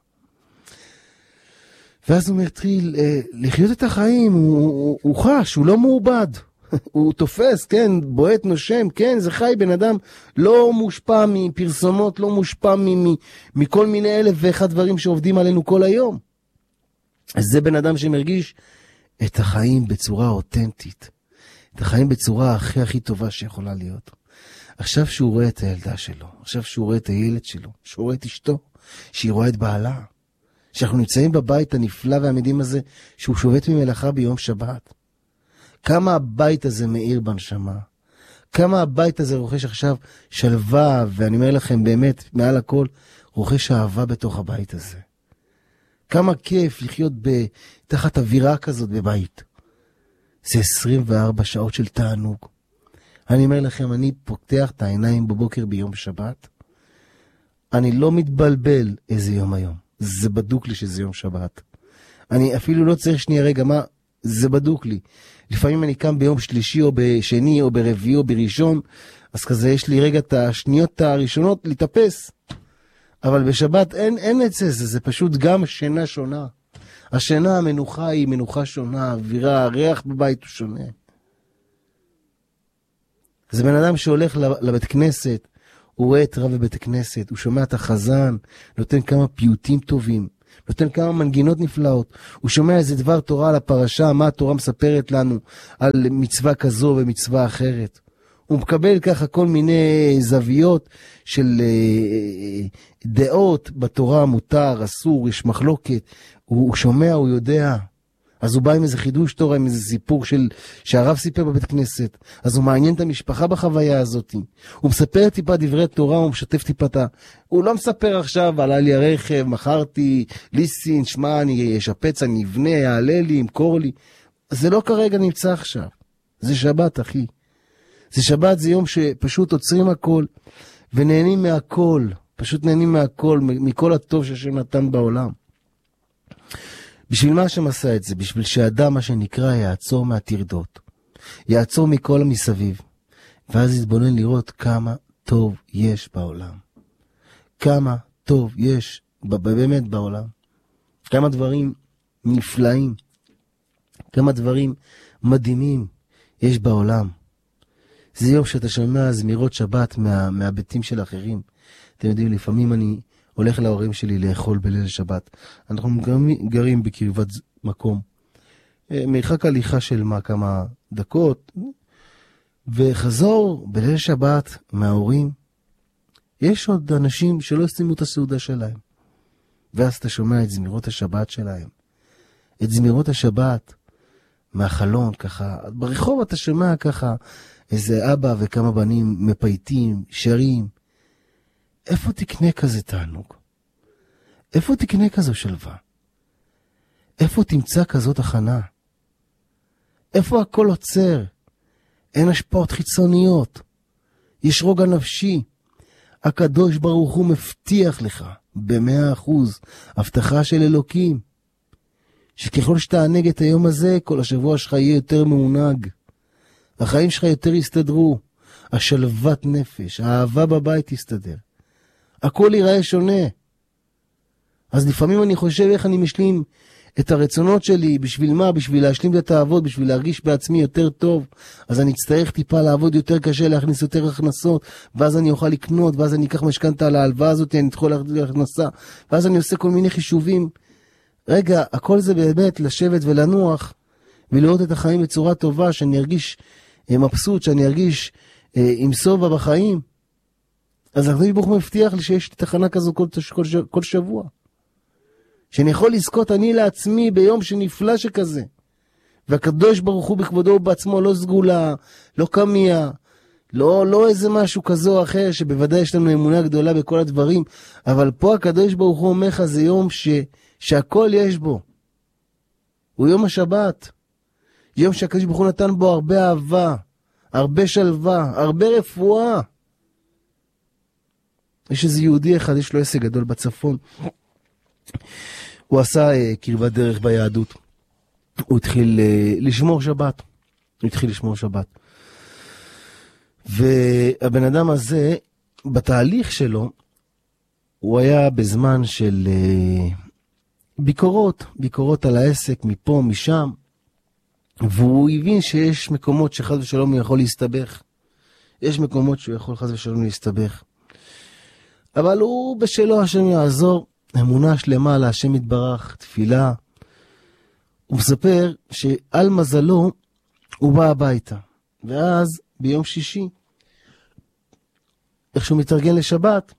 ואז הוא מתחיל לחיות את החיים, הוא חש, הוא לא מעובד. הוא תופס, כן, בועט נושם, כן, זה חי בן אדם, לא מושפע מפרסומות, לא מושפע מכל מיני אלף ואחד דברים שעובדים עלינו כל היום. אז זה בן אדם שמרגיש את החיים בצורה אותנטית, את החיים בצורה הכי טובה שיכולה להיות. עכשיו שהוא רואה את הילדה שלו, עכשיו שהוא רואה את הילד שלו, שהוא רואה את אשתו, שהיא רואה את בעלה, שאנחנו נמצאים בבית הנפלא והמדהים הזה, שהוא שובת ממלאכה ביום שבת. כמה הבית הזה מאיר בנשמה, כמה הבית הזה רוכש עכשיו שלווה, ואני אומר לכם באמת, מעל הכל, רוכש אהבה בתוך הבית הזה. כמה כיף לחיות תחת אווירה כזאת בבית. זה 24 שעות של תענוג. אני אומר לכם, אני פותח את העיניים בבוקר ביום שבת, אני לא מתבלבל איזה יום היום. זה בדוק לי שזה יום שבת. אני אפילו לא צריך שנייה רגע, מה? זה בדוק לי. לפעמים אני קם ביום שלישי או בשני או ברביעי או בראשון, אז כזה יש לי רגע את השניות הראשונות להתאפס. אבל בשבת אין את זה, זה פשוט גם שינה שונה. השינה, המנוחה היא מנוחה שונה, האווירה, הריח בבית הוא שונה. זה בן אדם שהולך לבית כנסת, הוא רואה את רב בבית הכנסת, הוא שומע את החזן, נותן כמה פיוטים טובים, נותן כמה מנגינות נפלאות, הוא שומע איזה דבר תורה על הפרשה, מה התורה מספרת לנו על מצווה כזו ומצווה אחרת. הוא מקבל ככה כל מיני זוויות של דעות בתורה, מותר, אסור, יש מחלוקת, הוא שומע, הוא יודע. אז הוא בא עם איזה חידוש תורה, עם איזה סיפור שהרב סיפר בבית כנסת. אז הוא מעניין את המשפחה בחוויה הזאת. הוא מספר טיפה דברי תורה, הוא משתף טיפה הוא לא מספר עכשיו, עלה לי הרכב, מכרתי, ליסין, שמה, אני אשפץ, אני אבנה, יעלה לי, ימכור לי. זה לא כרגע נמצא עכשיו. זה שבת, אחי. זה שבת, זה יום שפשוט עוצרים הכל, ונהנים מהכל. פשוט נהנים מהכל, מכל הטוב שהשם נתן בעולם. בשביל מה השם עשה את זה? בשביל שהאדם, מה שנקרא, יעצור מהטרדות. יעצור מכל המסביב. ואז יתבונן לראות כמה טוב יש בעולם. כמה טוב יש באמת בעולם. כמה דברים נפלאים. כמה דברים מדהימים יש בעולם. זה יום שאתה שומע זמירות שבת מהביתים של אחרים. אתם יודעים, לפעמים אני הולך להורים שלי לאכול בליל שבת. אנחנו גרים בקרבת מקום. מרחק הליכה של כמה דקות. וחזור בליל שבת מההורים. יש עוד אנשים שלא סיימו את הסעודה שלהם. ואז אתה שומע את זמירות השבת שלהם. את זמירות השבת מהחלון ככה. ברחוב אתה שומע ככה איזה אבא וכמה בנים מפייטים, שרים. איפה תקנה כזה תענוג? איפה תקנה כזו שלווה? איפה תמצא כזאת הכנה? איפה הכל עוצר? אין השפעות חיצוניות. יש רוגע נפשי. הקדוש ברוך הוא מבטיח לך ב100% הבטחה של אלוקים. שככל שתענג את היום הזה, כל השבוע שלך יהיה יותר מעונג. החיים שלך יותר יסתדרו. השלוות נפש, האהבה בבית יסתדר. הכל ייראה שונה. אז לפעמים אני חושב איך אני משלים את הרצונות שלי, בשביל מה? בשביל להשלים את התאוות, בשביל להרגיש בעצמי יותר טוב. אז אני אצטרך טיפה לעבוד יותר קשה, להכניס יותר הכנסות, ואז אני אוכל לקנות, ואז אני אקח משכנתה על ההלוואה הזאת, אני אדחול להכנסה, ואז אני עושה כל מיני חישובים. רגע, הכל זה באמת לשבת ולנוח, ולראות את החיים בצורה טובה, שאני ארגיש מבסוט, שאני ארגיש עם סובה בחיים. אז הקדוש ברוך הוא מבטיח לי שיש לי תחנה כזו כל שבוע. שאני יכול לזכות אני לעצמי ביום שנפלא שכזה. והקדוש ברוך הוא בכבודו בעצמו לא סגולה, לא קמיה, לא איזה משהו כזו או אחר, שבוודאי יש לנו אמונה גדולה בכל הדברים, אבל פה הקדוש ברוך הוא אומר לך זה יום שהכל יש בו. הוא יום השבת. יום שהקדוש ברוך הוא נתן בו הרבה אהבה, הרבה שלווה, הרבה רפואה. יש איזה יהודי אחד, יש לו עסק גדול בצפון. הוא עשה קרבת דרך ביהדות. הוא התחיל לשמור שבת. והבן אדם הזה, בתהליך שלו, הוא היה בזמן של ביקורות על העסק, מפה, משם. והוא הבין שיש מקומות שחד ושלום הוא יכול להסתבך. יש מקומות שהוא יכול חד ושלום להסתבך. אבל הוא בשלו השם יעזור, אמונה שלמה להשם יתברך, תפילה. הוא מספר שעל מזלו הוא בא הביתה. ואז ביום שישי, איך שהוא מתארגן לשבת,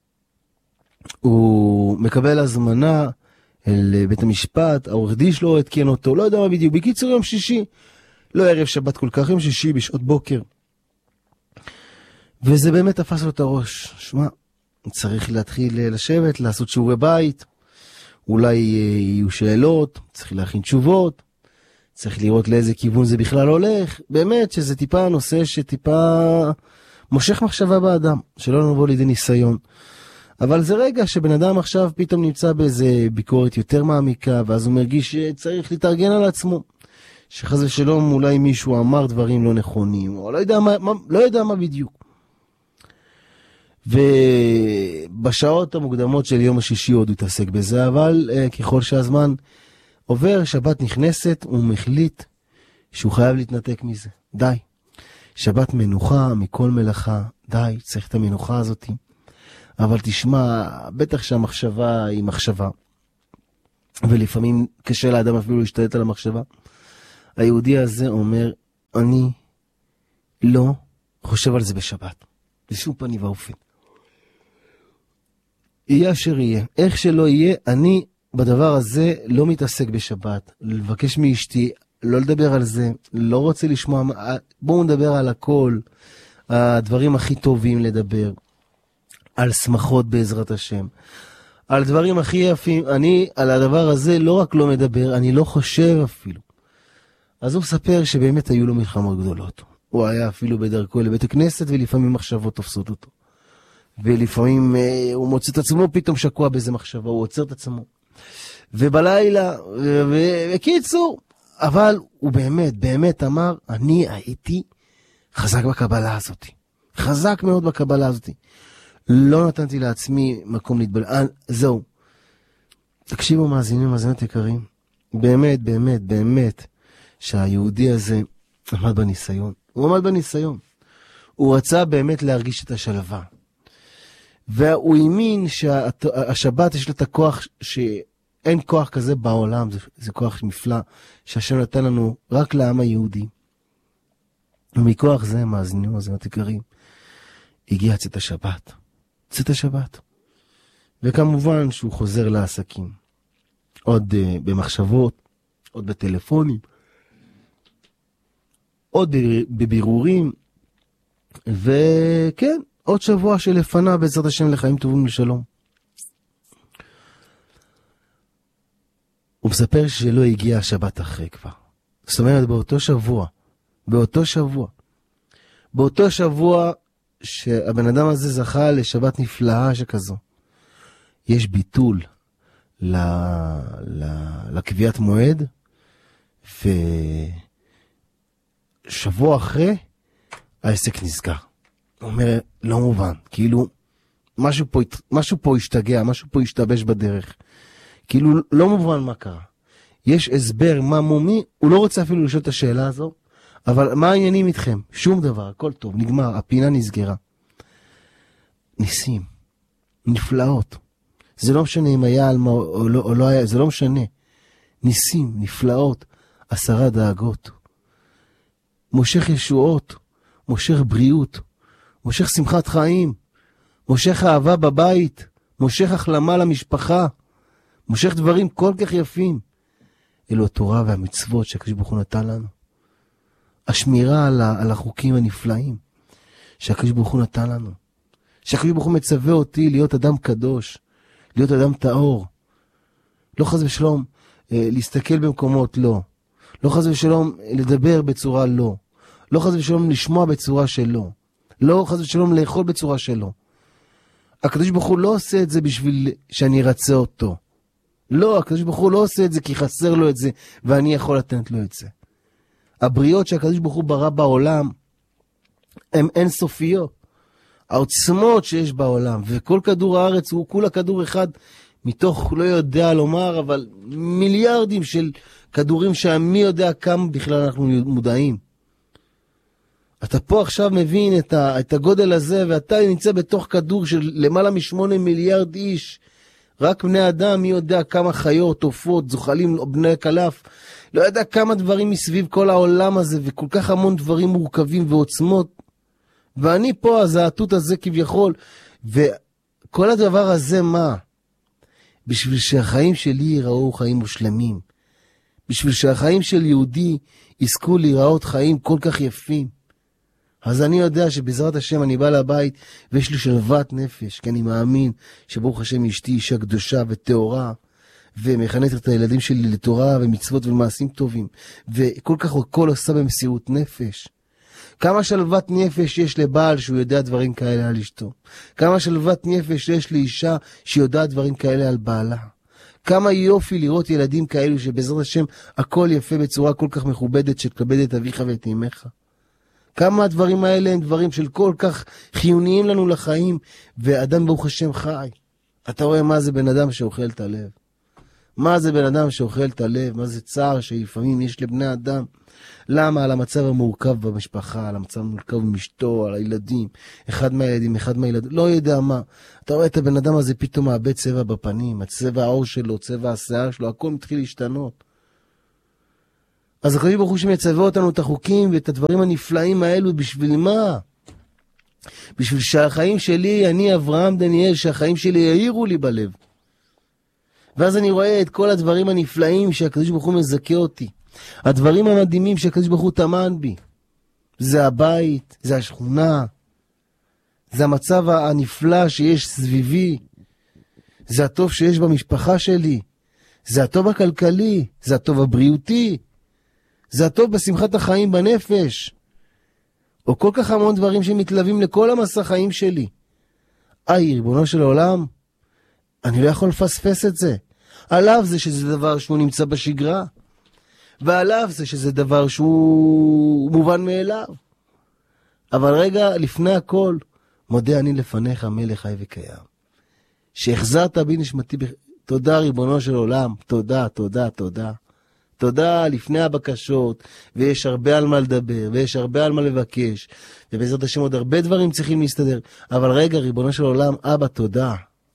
הוא מקבל הזמנה אל בית המשפט, העורך דין שלו התקן אותו, לא יודע מה בדיוק, בקיצור יום שישי, לא ערב שבת כל כך, יום שישי בשעות בוקר. וזה באמת תפס לו את הראש. שמע, צריך להתחיל לשבת, לעשות שיעורי בית, אולי יהיו שאלות, צריך להכין תשובות, צריך לראות לאיזה כיוון זה בכלל הולך. באמת שזה טיפה נושא שטיפה מושך מחשבה באדם, שלא נבוא לידי ניסיון. אבל זה רגע שבן אדם עכשיו פתאום נמצא באיזה ביקורת יותר מעמיקה, ואז הוא מרגיש שצריך להתארגן על עצמו. שחס ושלום אולי מישהו אמר דברים לא נכונים, או לא יודע מה בדיוק. ובשעות המוקדמות של יום השישי עוד הוא התעסק בזה, אבל ככל שהזמן עובר, שבת נכנסת, הוא מחליט שהוא חייב להתנתק מזה. די. שבת מנוחה מכל מלאכה, די, צריך את המנוחה הזאת. אבל תשמע, בטח שהמחשבה היא מחשבה, ולפעמים קשה לאדם אפילו להשתלט על המחשבה. היהודי הזה אומר, אני לא חושב על זה בשבת. בשום פנים ואופן. יהיה אשר יהיה. איך שלא יהיה, אני בדבר הזה לא מתעסק בשבת. לבקש מאשתי, לא לדבר על זה, לא רוצה לשמוע, בואו נדבר על הכל, הדברים הכי טובים לדבר, על שמחות בעזרת השם, על דברים הכי יפים. אני על הדבר הזה לא רק לא מדבר, אני לא חושב אפילו. אז הוא מספר שבאמת היו לו מלחמות גדולות. הוא היה אפילו בדרכו לבית הכנסת, ולפעמים מחשבות תופסות אותו. ולפעמים הוא מוצא את עצמו פתאום שקוע באיזה מחשבה, הוא עוצר את עצמו. ובלילה, וקיצור, אבל הוא באמת אמר, אני הייתי חזק בקבלה הזאת. חזק מאוד בקבלה הזאת. לא נתנתי לעצמי מקום להתבלע. זהו. תקשיבו מאזינות יקרים. באמת, שהיהודי הזה עמד בניסיון. הוא עמד בניסיון. הוא רצה באמת להרגיש את השלווה. והוא האמין שהשבת יש לה את הכוח שאין כוח כזה בעולם. זה כוח נפלא שהשם נתן לנו רק לעם היהודי. ומכוח זה, מאזינות יקרים, הגיע צאת השבת. צאת השבת. וכמובן שהוא חוזר לעסקים. עוד במחשבות, עוד בטלפונים, עוד בבירורים, וכן, עוד שבוע שלפניו בעזרת השם לחיים טובים לשלום. הוא מספר שלא הגיע השבת אחרי כבר. זאת אומרת, באותו שבוע שהבן אדם הזה זכה לשבת נפלאה שכזו, יש ביטול לקביעת מועד, ושבוע אחרי העסק נסגר. הוא אומר, לא מובן, כאילו משהו פה השתגע, משהו פה השתבש בדרך, כאילו לא מובן מה קרה. יש הסבר מה מומי, הוא לא רוצה אפילו לשאול את השאלה הזו, אבל מה העניינים איתכם? שום דבר, הכל טוב, נגמר, הפינה נסגרה. ניסים, נפלאות. זה לא משנה אם היה או לא היה, זה לא משנה. ניסים, נפלאות, 10 דאגות. מושך ישועות, מושך בריאות, מושך שמחת חיים, מושך אהבה בבית, מושך החלמה למשפחה, מושך דברים כל כך יפים. אלו התורה והמצוות שהקדוש ברוך הוא נתן לנו. השמירה על החוקים הנפלאים שהקדוש ברוך הוא נתן לנו. שהקדוש ברוך הוא מצווה אותי להיות אדם קדוש, להיות אדם טהור. לא חס ושלום להסתכל במקומות לא. לא חס ושלום לדבר בצורה לא. לא חס ושלום לשמוע בצורה שלא. לא חס ושלום לאכול בצורה שלא. הקדוש ברוך הוא לא עושה את זה בשביל שאני ארצה אותו. לא, הקדוש ברוך הוא לא עושה את זה כי חסר לו את זה ואני יכול לתת לו את זה. הבריאות שהקדוש ברוך הוא ברא בעולם הן אינסופיות. העוצמות שיש בעולם, וכל כדור הארץ הוא כולה כדור אחד מתוך, לא יודע לומר, אבל מיליארדים של כדורים שמי יודע כמה בכלל אנחנו מודעים. אתה פה עכשיו מבין את הגודל הזה, ואתה נמצא בתוך כדור של למעלה מ8 מיליארד איש. רק בני אדם, מי יודע כמה חיות, עופות, זוחלים, בני כלף. לא יודע כמה דברים מסביב כל העולם הזה, וכל כך המון דברים מורכבים ועוצמות. ואני פה, הזעתות הזה כביכול, וכל הדבר הזה מה? בשביל שהחיים שלי ייראו חיים מושלמים. בשביל שהחיים של יהודי יזכו להיראות חיים כל כך יפים. אז אני יודע שבעזרת השם אני בא לבית ויש לי שלוות נפש, כי אני מאמין שברוך השם אשתי אישה קדושה וטהורה, ומחנכת את הילדים שלי לתורה ומצוות ולמעשים טובים, וכל כך הכל עושה במסירות נפש. כמה שלוות נפש יש לבעל שהוא יודע דברים כאלה על אשתו. כמה שלוות נפש יש לאישה שיודעת דברים כאלה על בעלה. כמה יופי לראות ילדים כאלו שבעזרת השם הכל יפה בצורה כל כך מכובדת שתכבד את אביך ואת אמך. כמה הדברים האלה הם דברים של כל כך חיוניים לנו לחיים, ואדם ברוך השם חי. אתה רואה מה זה בן אדם שאוכל את הלב. מה זה בן אדם שאוכל את הלב, מה זה צער שלפעמים יש לבני אדם. למה? על המצב המורכב במשפחה, על המצב המורכב עם אשתו, על הילדים, אחד מהילדים, לא יודע מה. אתה רואה את הבן אדם הזה פתאום מאבד צבע בפנים, הצבע העור שלו, צבע השיער שלו, הכל מתחיל להשתנות. אז הקדוש ברוך הוא שמצווה אותנו את החוקים ואת הדברים הנפלאים האלו, בשביל מה? בשביל שהחיים שלי, אני אברהם דניאל, שהחיים שלי יאירו לי בלב. ואז אני רואה את כל הדברים הנפלאים שהקדוש ברוך הוא מזכה אותי. הדברים המדהימים שהקדוש ברוך הוא תמן בי. זה הבית, זה השכונה, זה המצב הנפלא שיש סביבי, זה הטוב שיש במשפחה שלי, זה הטוב הכלכלי, זה הטוב הבריאותי, זה הטוב בשמחת החיים בנפש, או כל כך המון דברים שמתלווים לכל המסע חיים שלי. ריבונו של העולם, אני לא יכול לפספס את זה. עליו זה שזה דבר שהוא נמצא בשגרה, ועליו זה שזה דבר שהוא מובן מאליו. אבל רגע לפני הכל, מודה אני לפניך מלך חי וקיים, שהחזרת בי נשמתי תודה ריבונו של עולם, תודה, תודה, תודה. תודה לפני הבקשות, ויש הרבה על מה לדבר, ויש הרבה על מה לבקש, ובעזרת השם עוד הרבה דברים צריכים להסתדר. אבל רגע, ריבונו של עולם, אבא, תודה.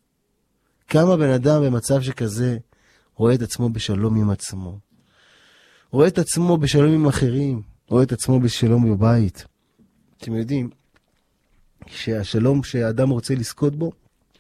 כמה בן אדם במצב שכזה רואה את עצמו בשלום עם עצמו, רואה את עצמו בשלום עם אחרים, רואה את עצמו בשלום בבית. אתם יודעים שהשלום שהאדם רוצה לזכות בו,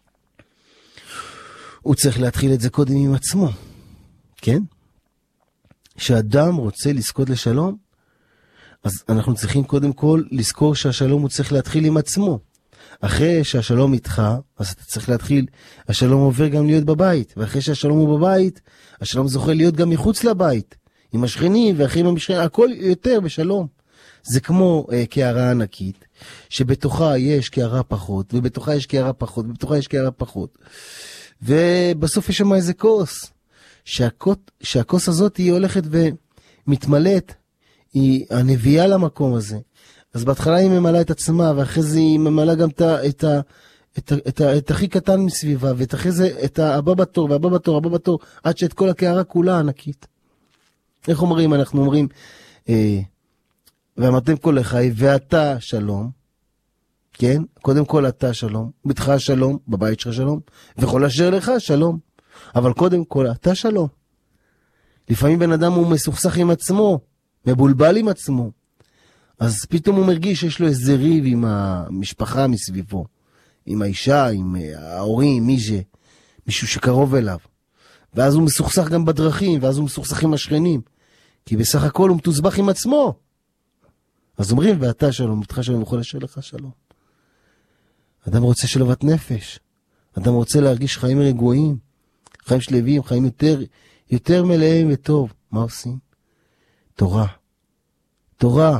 הוא צריך להתחיל את זה קודם עם עצמו. כן? כשאדם רוצה לזכות לשלום, אז אנחנו צריכים קודם כל לזכור שהשלום הוא צריך להתחיל עם עצמו. אחרי שהשלום איתך, אז אתה צריך להתחיל, השלום עובר גם להיות בבית, ואחרי שהשלום הוא בבית, השלום זוכה להיות גם מחוץ לבית, עם השכנים ואחרים המשכנים, הכל יותר בשלום. זה כמו קערה ענקית, שבתוכה יש קערה פחות, ובתוכה יש קערה פחות, ובתוכה יש קערה פחות. ובסוף יש שם איזה כוס, שהכוס הזאת היא הולכת ומתמלאת, היא הנביאה למקום הזה. אז בהתחלה היא ממלאה את עצמה, ואחרי זה היא ממלאה גם את הכי קטן מסביבה, ואחרי זה את הבא בתור, והבא בתור, הבא בתור, עד שאת כל הקערה כולה ענקית. איך אומרים? אנחנו אומרים, ואמרתם כל לחי, ואתה שלום, כן? קודם כל אתה שלום, ביתך שלום, בבית שלך שלום, וכל אשר לך שלום. אבל קודם כל אתה שלום. לפעמים בן אדם הוא מסוכסך עם עצמו, מבולבל עם עצמו, אז פתאום הוא מרגיש שיש לו איזה ריב עם המשפחה מסביבו, עם האישה, עם ההורים, מישהו שקרוב אליו. ואז הוא מסוכסך גם בדרכים, ואז הוא מסוכסך עם השכנים, כי בסך הכל הוא מתוסבך עם עצמו. אז אומרים, ואתה שלום, ביתך שלום, וכל אשר לך שלום. אדם רוצה שלוות נפש, אדם רוצה להרגיש חיים רגועים, חיים שלווים, חיים יותר מלאים וטוב. מה עושים? תורה. תורה.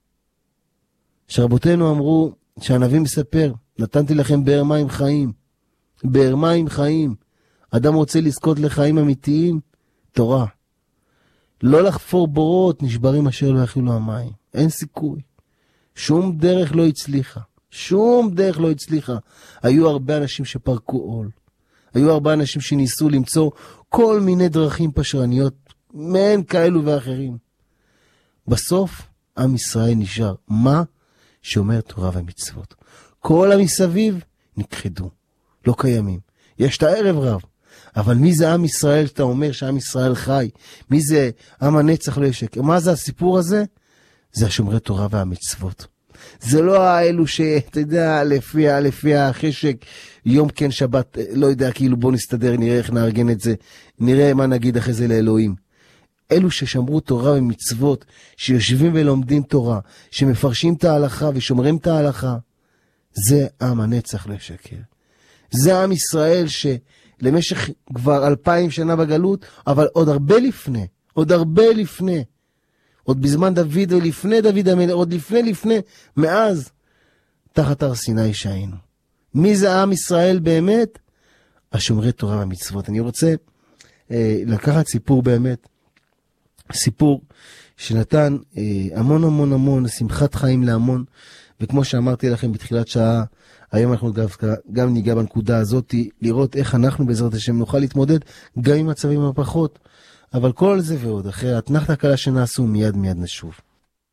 שרבותינו אמרו, שהנביא מספר, נתנתי לכם באר מים חיים. באר מים חיים. אדם רוצה לזכות לחיים אמיתיים, תורה. לא לחפור בורות, נשברים אשר לא יכילו המים. אין סיכוי. שום דרך לא הצליחה. שום דרך לא הצליחה. היו הרבה אנשים שפרקו עול. היו הרבה אנשים שניסו למצוא כל מיני דרכים פשרניות, מהן כאלו ואחרים. בסוף, עם ישראל נשאר. מה? שאומר תורה ומצוות. כל המסביב נכחדו. לא קיימים. יש את הערב רב. אבל מי זה עם ישראל שאתה אומר שעם ישראל חי? מי זה עם הנצח לא ישק? מה זה הסיפור הזה? זה השומרי תורה והמצוות. זה לא האלו שאתה יודע, לפי החשק, יום כן שבת, לא יודע, כאילו בוא נסתדר, נראה איך נארגן את זה, נראה מה נגיד אחרי זה לאלוהים. אלו ששמרו תורה ומצוות, שיושבים ולומדים תורה, שמפרשים את ההלכה ושומרים את ההלכה, זה עם הנצח לא ישקר. זה עם ישראל שלמשך כבר 2000 שנה בגלות, אבל עוד הרבה לפני, עוד בזמן דוד ולפני דוד המלך, עוד לפני, מאז, תחת הר סיני שהיינו. מי זה עם ישראל באמת? השומרי תורה והמצוות. אני רוצה לקחת סיפור באמת, סיפור שנתן המון שמחת חיים להמון, וכמו שאמרתי לכם בתחילת שעה, היום אנחנו גם ניגע בנקודה הזאת, לראות איך אנחנו בעזרת השם נוכל להתמודד גם עם מצבים הפחות, אבל כל זה ועוד, אחרי התנחת הקלה שנעשו, מיד נשוב.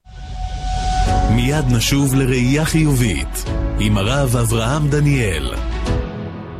מיד נשוב לראייה חיובית, עם הרב אברהם דניאל.